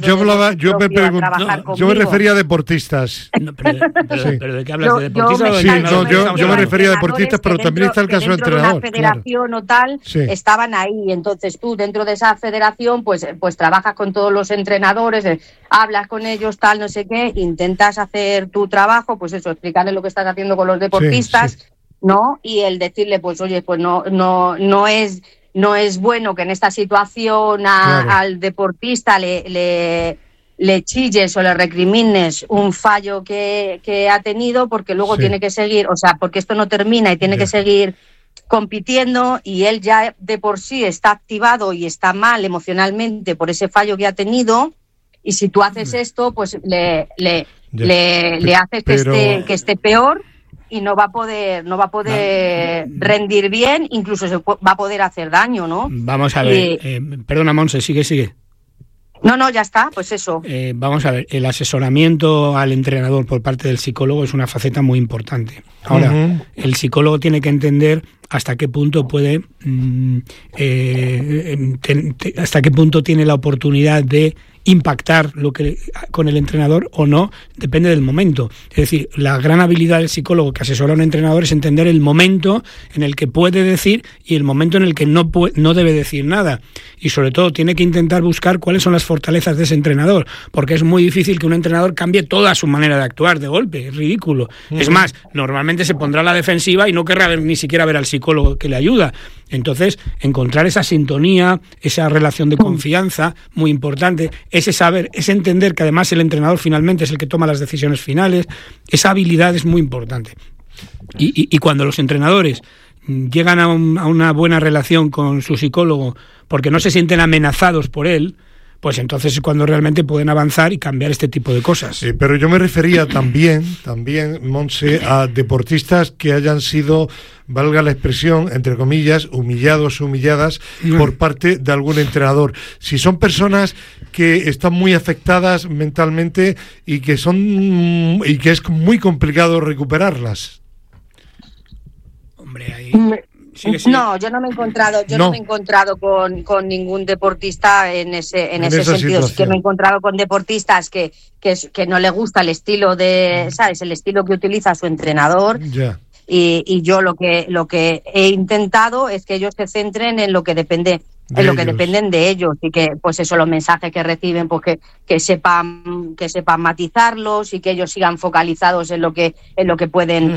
me refería a deportistas. No, pero ¿de qué hablas? ¿De deportistas? Yo me refería a deportistas, pero también está el caso de entrenador. Dentro de una federación o tal, estaban ahí. Entonces tú, dentro de esa federación, pues trabajas con todos los entrenadores, hablas con ellos, tal, no sé qué, intentas hacer tu trabajo, pues eso, explicarles lo que estás haciendo con los deportistas, ¿no? Y el decirle, pues oye, pues no es bueno que en esta situación al deportista le chilles o le recrimines un fallo que ha tenido, porque luego tiene que seguir, o sea, porque esto no termina y tiene que seguir compitiendo, y él ya de por sí está activado y está mal emocionalmente por ese fallo que ha tenido, y si tú haces esto, pues le haces que esté peor, y no va a poder rendir bien, incluso se va a poder hacer daño, ¿no? Vamos a ver, perdona, Monse, sigue. No, ya está, pues eso. Vamos a ver, el asesoramiento al entrenador por parte del psicólogo es una faceta muy importante. Ahora, el psicólogo tiene que entender hasta qué punto puede, hasta qué punto tiene la oportunidad de impactar con el entrenador o no, depende del momento. Es decir, la gran habilidad del psicólogo que asesora a un entrenador es entender el momento en el que puede decir y el momento en el que no debe decir nada. Y sobre todo tiene que intentar buscar cuáles son las fortalezas de ese entrenador, porque es muy difícil que un entrenador cambie toda su manera de actuar de golpe, es ridículo. Es más, normalmente se pondrá a la defensiva y no querrá ni siquiera ver al psicólogo que le ayuda. Entonces, encontrar esa sintonía, esa relación de confianza, muy importante, ese saber, ese entender que además el entrenador finalmente es el que toma las decisiones finales, esa habilidad es muy importante. Y cuando los entrenadores llegan a una buena relación con su psicólogo porque no se sienten amenazados por él, pues entonces es cuando realmente pueden avanzar y cambiar este tipo de cosas. Pero yo me refería también, Montse, a deportistas que hayan sido, valga la expresión, entre comillas, humillados o humilladas por parte de algún entrenador. Si son personas que están muy afectadas mentalmente y que es muy complicado recuperarlas. Hombre, ahí... Sigue. No, yo no me he encontrado con ningún deportista en ese sentido. Sí que me he encontrado con deportistas que no le gusta el estilo ¿sabes? El estilo que utiliza su entrenador. Yeah. Y yo lo que he intentado es que ellos se centren en lo que depende dependen de ellos, y que pues eso, los mensajes que reciben, pues que sepan matizarlos, y que ellos sigan focalizados en lo que pueden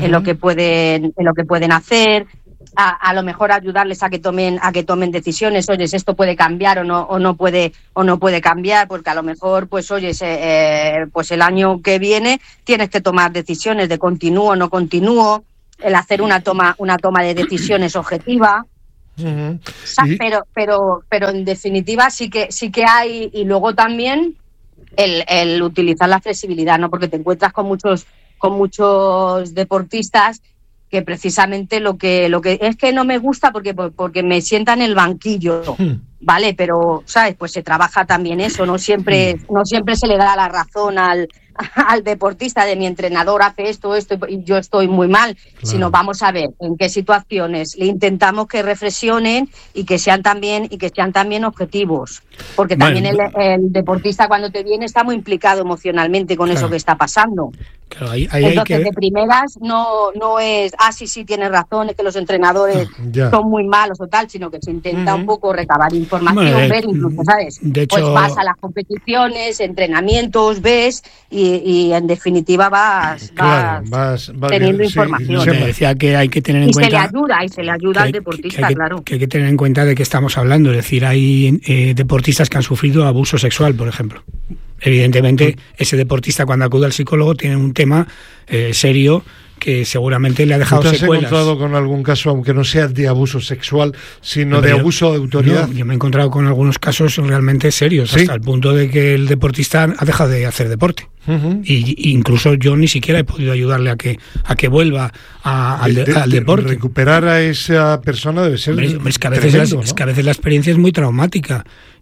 hacer. A lo mejor ayudarles a que tomen decisiones. Oye, esto puede cambiar o no puede cambiar, porque a lo mejor pues pues el año que viene tienes que tomar decisiones de continúo o no continúo, el hacer una toma de decisiones objetiva. Uh-huh. Pero en definitiva sí que hay. Y luego también el utilizar la flexibilidad, ¿no? Porque te encuentras con muchos deportistas que precisamente lo que es que no me gusta porque me sienta en el banquillo, ¿vale? Pero, ¿sabes? Pues se trabaja también eso, no siempre se le da la razón al deportista de mi entrenador hace esto y yo estoy muy mal, claro. Sino vamos a ver en qué situaciones le intentamos que reflexionen y que sean también objetivos, porque también el deportista cuando te viene está muy implicado emocionalmente con eso que está pasando. Claro, ahí entonces de primeras no es sí tienes razón, es que los entrenadores son muy malos o tal, sino que se intenta un poco recabar información, ver incluso, ¿sabes? De hecho, pues vas a las competiciones, entrenamientos, ves y en definitiva vas teniendo información. Sí, me decía que hay que tener en cuenta y se le ayuda al deportista, claro. Que hay que tener en cuenta de qué estamos hablando, es decir, hay deportistas que han sufrido abuso sexual, por ejemplo. Evidentemente, ese deportista cuando acude al psicólogo tiene un tema serio que seguramente le ha dejado secuelas. ¿Te has encontrado con algún caso, aunque no sea de abuso sexual, sino de abuso de autoridad? Yo me he encontrado con algunos casos realmente serios, ¿sí? Hasta el punto de que el deportista ha dejado de hacer deporte. Uh-huh. Y incluso yo ni siquiera he podido ayudarle a que vuelva al deporte. Recuperar a esa persona debe ser es que a veces la experiencia es muy traumática.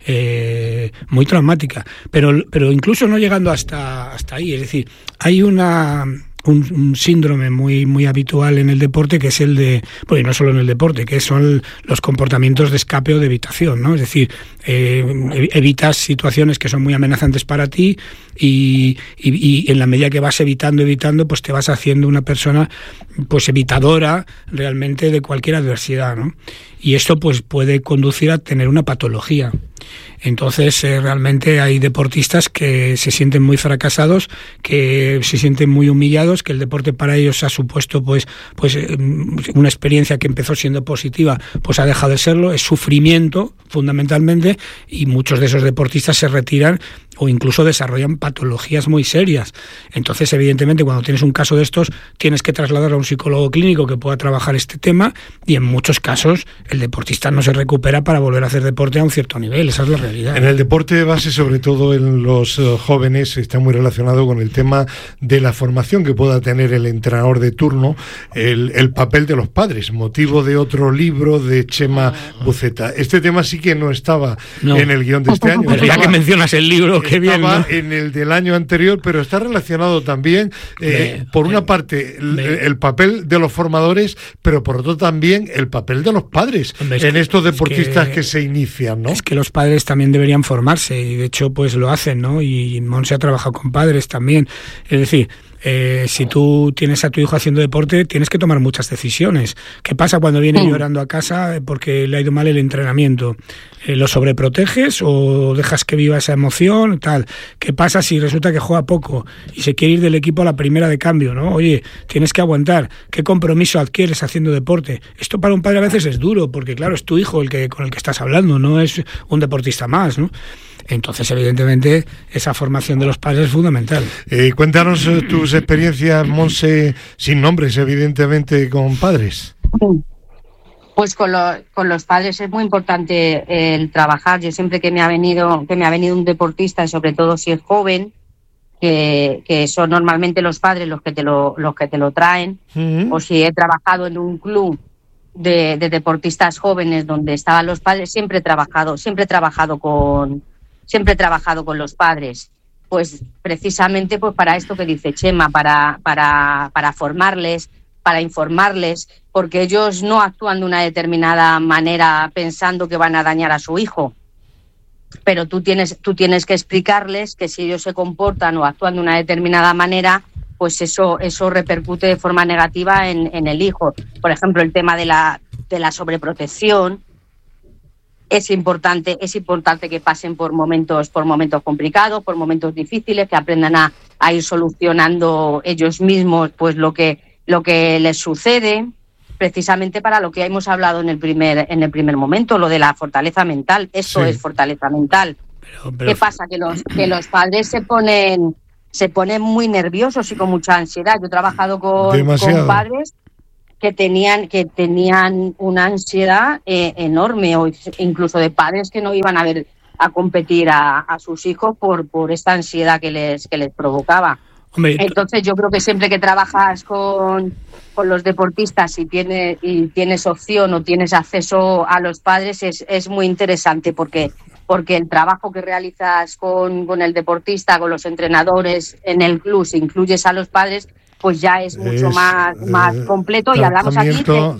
Pero incluso no llegando hasta ahí, es decir, hay un síndrome muy habitual en el deporte, que es el de, no solo en el deporte, que son los comportamientos de escape o de evitación, ¿no? Es decir, evitas situaciones que son muy amenazantes para ti y en la medida que vas evitando, pues te vas haciendo una persona pues evitadora realmente de cualquier adversidad, ¿no? Y esto pues puede conducir a tener una patología. Entonces realmente hay deportistas que se sienten muy fracasados, que se sienten muy humillados, que el deporte para ellos ha supuesto pues una experiencia que empezó siendo positiva, pues ha dejado de serlo, es sufrimiento fundamentalmente, y muchos de esos deportistas se retiran o incluso desarrollan patologías muy serias. Entonces, evidentemente, cuando tienes un caso de estos, tienes que trasladarlo a un psicólogo clínico que pueda trabajar este tema, y en muchos casos el deportista no se recupera para volver a hacer deporte a un cierto nivel. Esa es la realidad. En el deporte de base, sobre todo en los jóvenes, está muy relacionado con el tema de la formación que pueda tener el entrenador de turno, el papel de los padres, motivo de otro libro de Chema Buceta. Este tema sí que no estaba en el guión de este año. Pero ya que mencionas el libro, qué bien, ¿no? En el del año anterior, pero está relacionado también, por una parte, el papel de los formadores, pero por otro también el papel de los padres en estos deportistas que se inician, ¿no? Es que los padres también deberían formarse, y de hecho pues lo hacen, ¿no? Y Monse ha trabajado con padres también. Es decir, Si tú tienes a tu hijo haciendo deporte, tienes que tomar muchas decisiones. ¿Qué pasa cuando viene llorando a casa porque le ha ido mal el entrenamiento? ¿Lo sobreproteges o dejas que viva esa emoción? Tal. ¿Qué pasa si resulta que juega poco y se quiere ir del equipo a la primera de cambio, ¿no? Oye, tienes que aguantar. ¿Qué compromiso adquieres haciendo deporte? Esto para un padre a veces es duro, porque claro, es tu hijo con el que estás hablando, no es un deportista más, ¿no? Entonces, evidentemente, esa formación de los padres es fundamental. Cuéntanos tus experiencias, Monse, sin nombres, evidentemente, con padres. Pues con los padres es muy importante el trabajar. Yo siempre que me ha venido un deportista, sobre todo si es joven, que son normalmente los padres los que te lo traen, o si he trabajado en un club de deportistas jóvenes donde estaban los padres, siempre he trabajado con los padres, pues precisamente pues para esto que dice Chema, para formarles, para informarles, porque ellos no actúan de una determinada manera pensando que van a dañar a su hijo, pero tú tienes que explicarles que si ellos se comportan o actúan de una determinada manera, pues eso repercute de forma negativa en el hijo. Por ejemplo, el tema de la sobreprotección. Es importante que pasen por momentos complicados, por momentos difíciles, que aprendan a ir solucionando ellos mismos pues lo que les sucede, precisamente para lo que hemos hablado en el primer momento, lo de la fortaleza mental. Eso sí. Es fortaleza mental. Pero ¿qué pasa? Que los padres se ponen muy nerviosos y con mucha ansiedad. Yo he trabajado con padres que tenían una ansiedad enorme, o incluso de padres que no iban a competir a sus hijos por esta ansiedad que les provocaba. Hombre, entonces yo creo que siempre que trabajas con los deportistas y tienes opción o tienes acceso a los padres, es muy interesante porque el trabajo que realizas con el deportista, con los entrenadores en el club, si incluyes a los padres, pues ya es mucho más completo, y hablamos aquí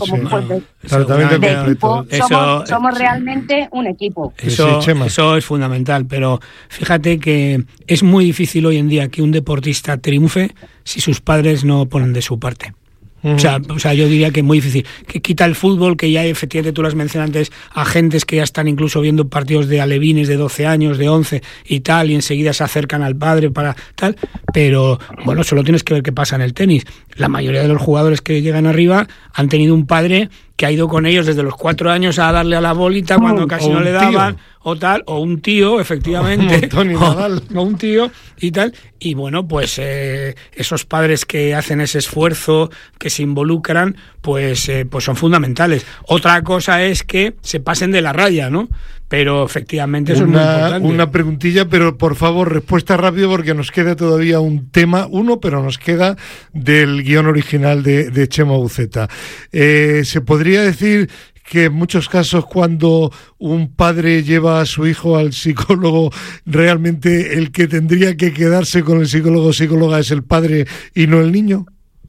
de equipo. Somos realmente un equipo. Eso es fundamental, pero fíjate que es muy difícil hoy en día que un deportista triunfe si sus padres no ponen de su parte. O sea, yo diría que es muy difícil. Que quita el fútbol, que ya efectivamente tú lo has mencionado antes, agentes que ya están incluso viendo partidos de alevines de 12 años, de 11 y tal, y enseguida se acercan al padre para tal, pero bueno, solo tienes que ver qué pasa en el tenis. La mayoría de los jugadores que llegan arriba han tenido un padre que ha ido con ellos desde los 4 años a darle a la bolita cuando casi no le daban, o tal, o un tío, efectivamente, o un tío y tal, y bueno, pues esos padres que hacen ese esfuerzo, que se involucran, pues son fundamentales. Otra cosa es que se pasen de la raya, ¿no? Pero efectivamente eso es muy importante. Una preguntilla, pero por favor, respuesta rápido, porque nos queda todavía un tema, pero nos queda del guión original de Chema Uceta. ¿Se podría decir que en muchos casos cuando un padre lleva a su hijo al psicólogo, realmente el que tendría que quedarse con el psicólogo o psicóloga es el padre y no el niño?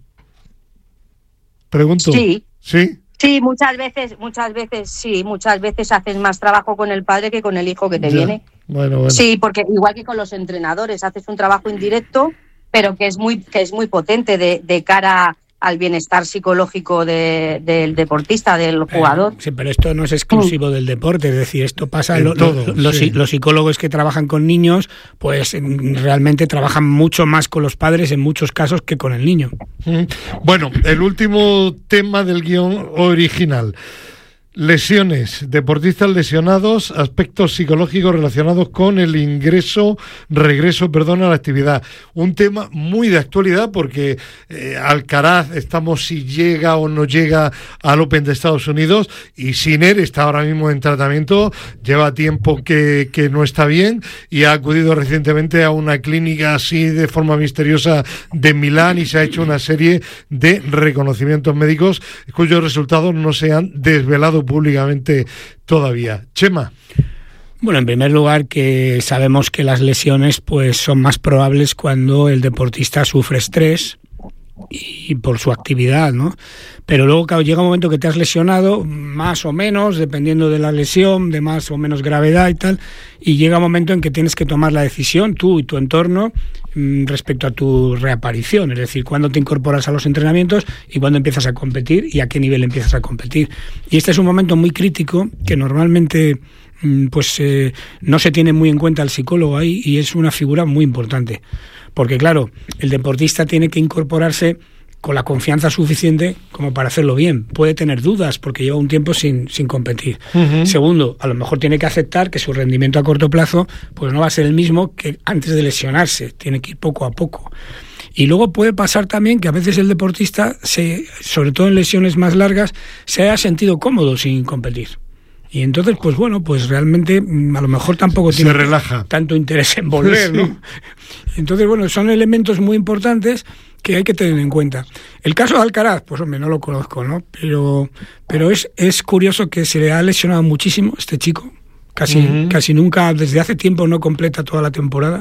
Pregunto. Sí. ¿Sí? Sí, muchas veces haces más trabajo con el padre que con el hijo que te viene. Bueno. Sí, porque igual que con los entrenadores, haces un trabajo indirecto, pero que es muy potente de cara al bienestar psicológico del deportista, del jugador. Sí, pero esto no es exclusivo del deporte, es decir, esto pasa los psicólogos que trabajan con niños, pues realmente trabajan mucho más con los padres en muchos casos que con el niño. Bueno, el último tema del guión original. Lesiones, deportistas lesionados, aspectos psicológicos relacionados con el regreso a la actividad. Un tema muy de actualidad porque Alcaraz, estamos si llega o no llega al Open de Estados Unidos, y Sinner está ahora mismo en tratamiento, lleva tiempo que no está bien y ha acudido recientemente a una clínica así de forma misteriosa de Milán y se ha hecho una serie de reconocimientos médicos cuyos resultados no se han desvelado públicamente todavía. Chema. Bueno, en primer lugar, que sabemos que las lesiones pues son más probables cuando el deportista sufre estrés y por su actividad, ¿no? Pero luego, claro, llega un momento que te has lesionado, más o menos, dependiendo de la lesión, de más o menos gravedad y tal, y llega un momento en que tienes que tomar la decisión, tú y tu entorno, respecto a tu reaparición, es decir, cuándo te incorporas a los entrenamientos y cuándo empiezas a competir y a qué nivel empiezas a competir. Y este es un momento muy crítico que normalmente no se tiene muy en cuenta el psicólogo ahí, y es una figura muy importante, porque claro, el deportista tiene que incorporarse con la confianza suficiente como para hacerlo bien. Puede tener dudas porque lleva un tiempo sin competir. Uh-huh. Segundo, a lo mejor tiene que aceptar que su rendimiento a corto plazo pues no va a ser el mismo que antes de lesionarse, tiene que ir poco a poco. Y luego puede pasar también que a veces el deportista, sobre todo en lesiones más largas, se haya sentido cómodo sin competir. Y entonces, pues realmente a lo mejor tampoco tiene tanto interés en volver, ¿no? Sí. Entonces, son elementos muy importantes que hay que tener en cuenta. El caso de Alcaraz, pues hombre, no lo conozco, ¿no? Pero es curioso que se le ha lesionado muchísimo este chico. Casi nunca, desde hace tiempo no completa toda la temporada.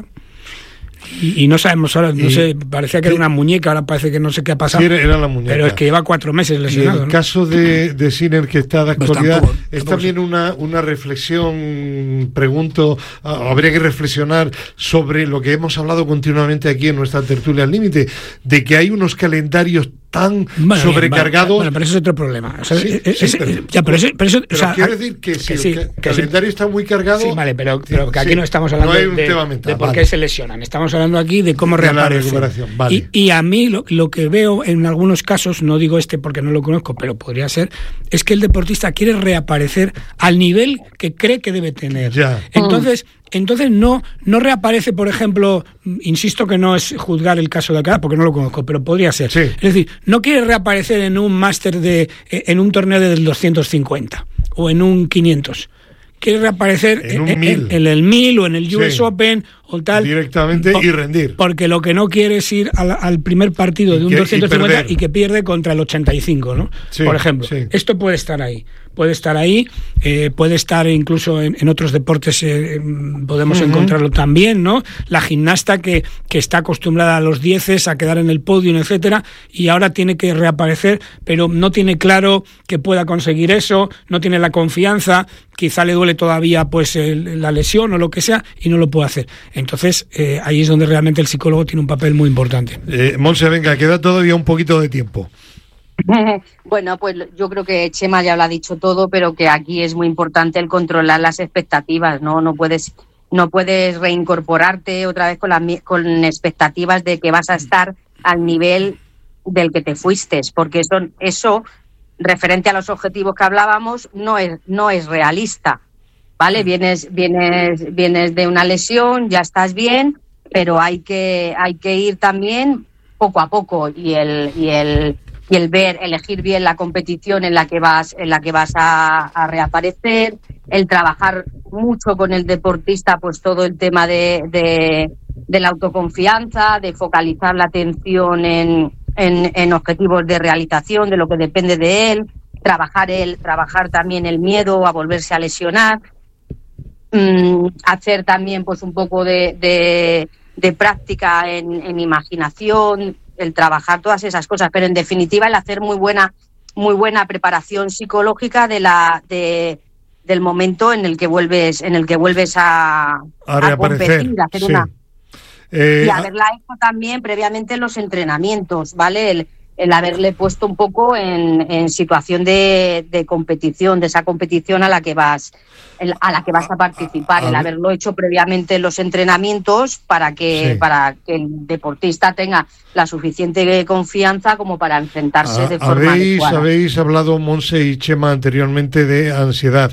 Y no sabemos ahora, no sé, parecía que era una muñeca, ahora parece que no sé qué ha pasado. Sí, era la muñeca. Pero es que lleva 4 meses lesionado. Y el caso de Sinner, que está de actualidad, es también una reflexión, pregunto, habría que reflexionar sobre lo que hemos hablado continuamente aquí en nuestra tertulia al límite, de que hay unos calendarios tan sobrecargados. Bueno, pero eso es otro problema. O sea, pero quiero decir que si el calendario está muy cargado. Sí, vale, pero que aquí no estamos hablando de por qué se lesionan. Estamos hablando aquí de cómo reaparecen. Vale. Y a mí lo que veo en algunos casos, no digo este porque no lo conozco, pero podría ser, es que el deportista quiere reaparecer al nivel que cree que debe tener. Ya. Entonces no reaparece, por ejemplo, insisto que no es juzgar el caso de Alcaraz porque no lo conozco, pero podría ser. Sí. Es decir, no quiere reaparecer en un máster en un torneo del 250 o en un 500. Quiere reaparecer en el 1000 o en el US Open o tal. Directamente y rendir. Porque lo que no quiere es ir al primer partido de un 250 y que pierde contra el 85, ¿no? Sí, por ejemplo. Sí. Esto puede estar ahí. Puede estar incluso en otros deportes, podemos encontrarlo también, ¿no? La gimnasta que está acostumbrada a los 10, a quedar en el podio, etcétera, y ahora tiene que reaparecer, pero no tiene claro que pueda conseguir eso, no tiene la confianza, quizá le duele todavía pues la lesión o lo que sea, y no lo puede hacer. Entonces, ahí es donde realmente el psicólogo tiene un papel muy importante. Monse, venga, queda todavía un poquito de tiempo. Bueno, pues yo creo que Chema ya lo ha dicho todo, pero que aquí es muy importante el controlar las expectativas, ¿no? No puedes reincorporarte otra vez con expectativas de que vas a estar al nivel del que te fuiste, porque eso referente a los objetivos que hablábamos no es realista, ¿vale? Vienes de una lesión, ya estás bien, pero hay que ir también poco a poco y el elegir bien la competición en la que vas a reaparecer, el trabajar mucho con el deportista, pues todo el tema de la autoconfianza, de focalizar la atención en objetivos de realización, de lo que depende de él, trabajar también el miedo a volverse a lesionar, hacer también pues un poco de práctica en imaginación, el trabajar todas esas cosas, pero en definitiva el hacer muy buena preparación psicológica del momento en el que vuelves a competir, a hacer y haberla hecho también previamente en los entrenamientos, ¿vale? El haberle puesto un poco en situación de competición, de esa competición a la que vas a participar, el haberlo hecho previamente en los entrenamientos para que el deportista tenga la suficiente confianza como para enfrentarse de forma adecuada. Habéis hablado, Monse y Chema, anteriormente de ansiedad.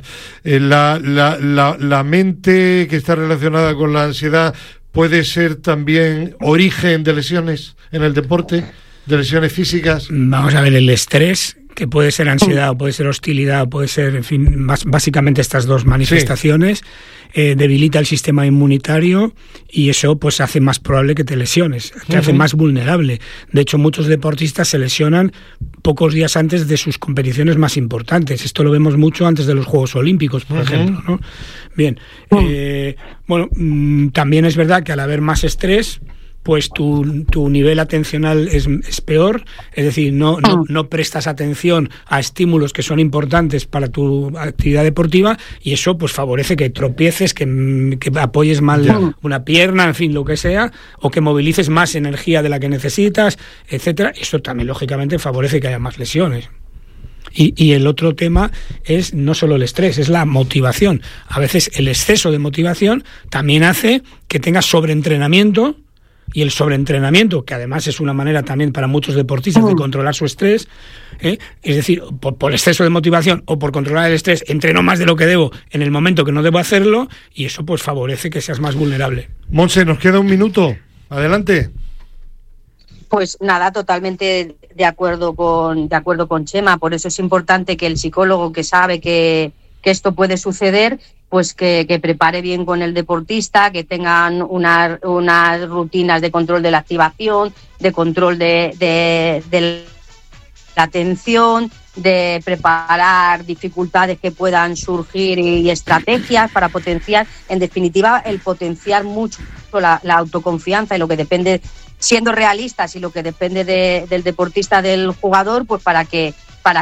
La mente que está relacionada con la ansiedad puede ser también origen de lesiones en el deporte, de lesiones físicas. Vamos a ver, el estrés, que puede ser ansiedad o puede ser hostilidad o puede ser, en fin, básicamente estas dos manifestaciones, debilita el sistema inmunitario y eso pues hace más probable que te lesiones, te hace más vulnerable. De hecho, muchos deportistas se lesionan pocos días antes de sus competiciones más importantes. Esto lo vemos mucho antes de los Juegos Olímpicos, por ejemplo, ¿no? Bien, también es verdad que al haber más estrés, pues tu nivel atencional es peor, es decir, no prestas atención a estímulos que son importantes para tu actividad deportiva, y eso pues favorece que tropieces, que apoyes mal una pierna, en fin, lo que sea, o que movilices más energía de la que necesitas, etcétera. Eso también lógicamente favorece que haya más lesiones. Y el otro tema es no solo el estrés, es la motivación. A veces el exceso de motivación también hace que tengas sobreentrenamiento, y el sobreentrenamiento, que además es una manera también para muchos deportistas de controlar su estrés, es decir, por exceso de motivación o por controlar el estrés, entreno más de lo que debo en el momento que no debo hacerlo, y eso pues favorece que seas más vulnerable. Monse, nos queda un minuto. Adelante. Pues nada, totalmente de acuerdo con Chema. Por eso es importante que el psicólogo, que sabe que esto puede suceder, pues que prepare bien con el deportista, que tengan unas rutinas de control de la activación, de control de la atención, de preparar dificultades que puedan surgir y estrategias para potenciar, en definitiva, el potenciar mucho la autoconfianza, y lo que depende, siendo realistas, y lo que depende del deportista, del jugador, pues para que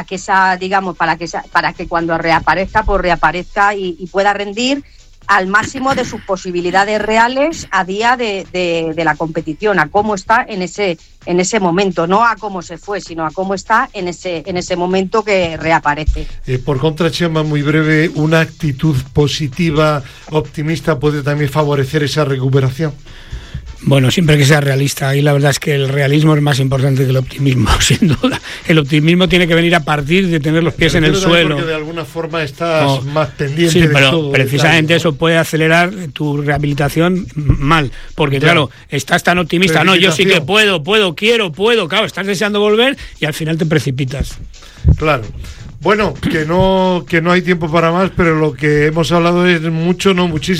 cuando reaparezca, pues reaparezca y pueda rendir al máximo de sus posibilidades reales a día de la competición, a cómo está en ese momento, no a cómo se fue, sino a cómo está en ese momento que reaparece. Por contra, Chema, muy breve, ¿una actitud positiva, optimista, puede también favorecer esa recuperación? Bueno, siempre que sea realista, y la verdad es que el realismo es más importante que el optimismo, sin duda. El optimismo tiene que venir a partir de tener los pies en el suelo. Porque de alguna forma estás más pendiente de pero todo. Precisamente eso puede acelerar tu rehabilitación mal, porque claro, estás tan optimista, no, yo sí que puedo, quiero, claro, estás deseando volver y al final te precipitas. Claro. Bueno, que no hay tiempo para más, pero lo que hemos hablado es mucho, no muchísimo.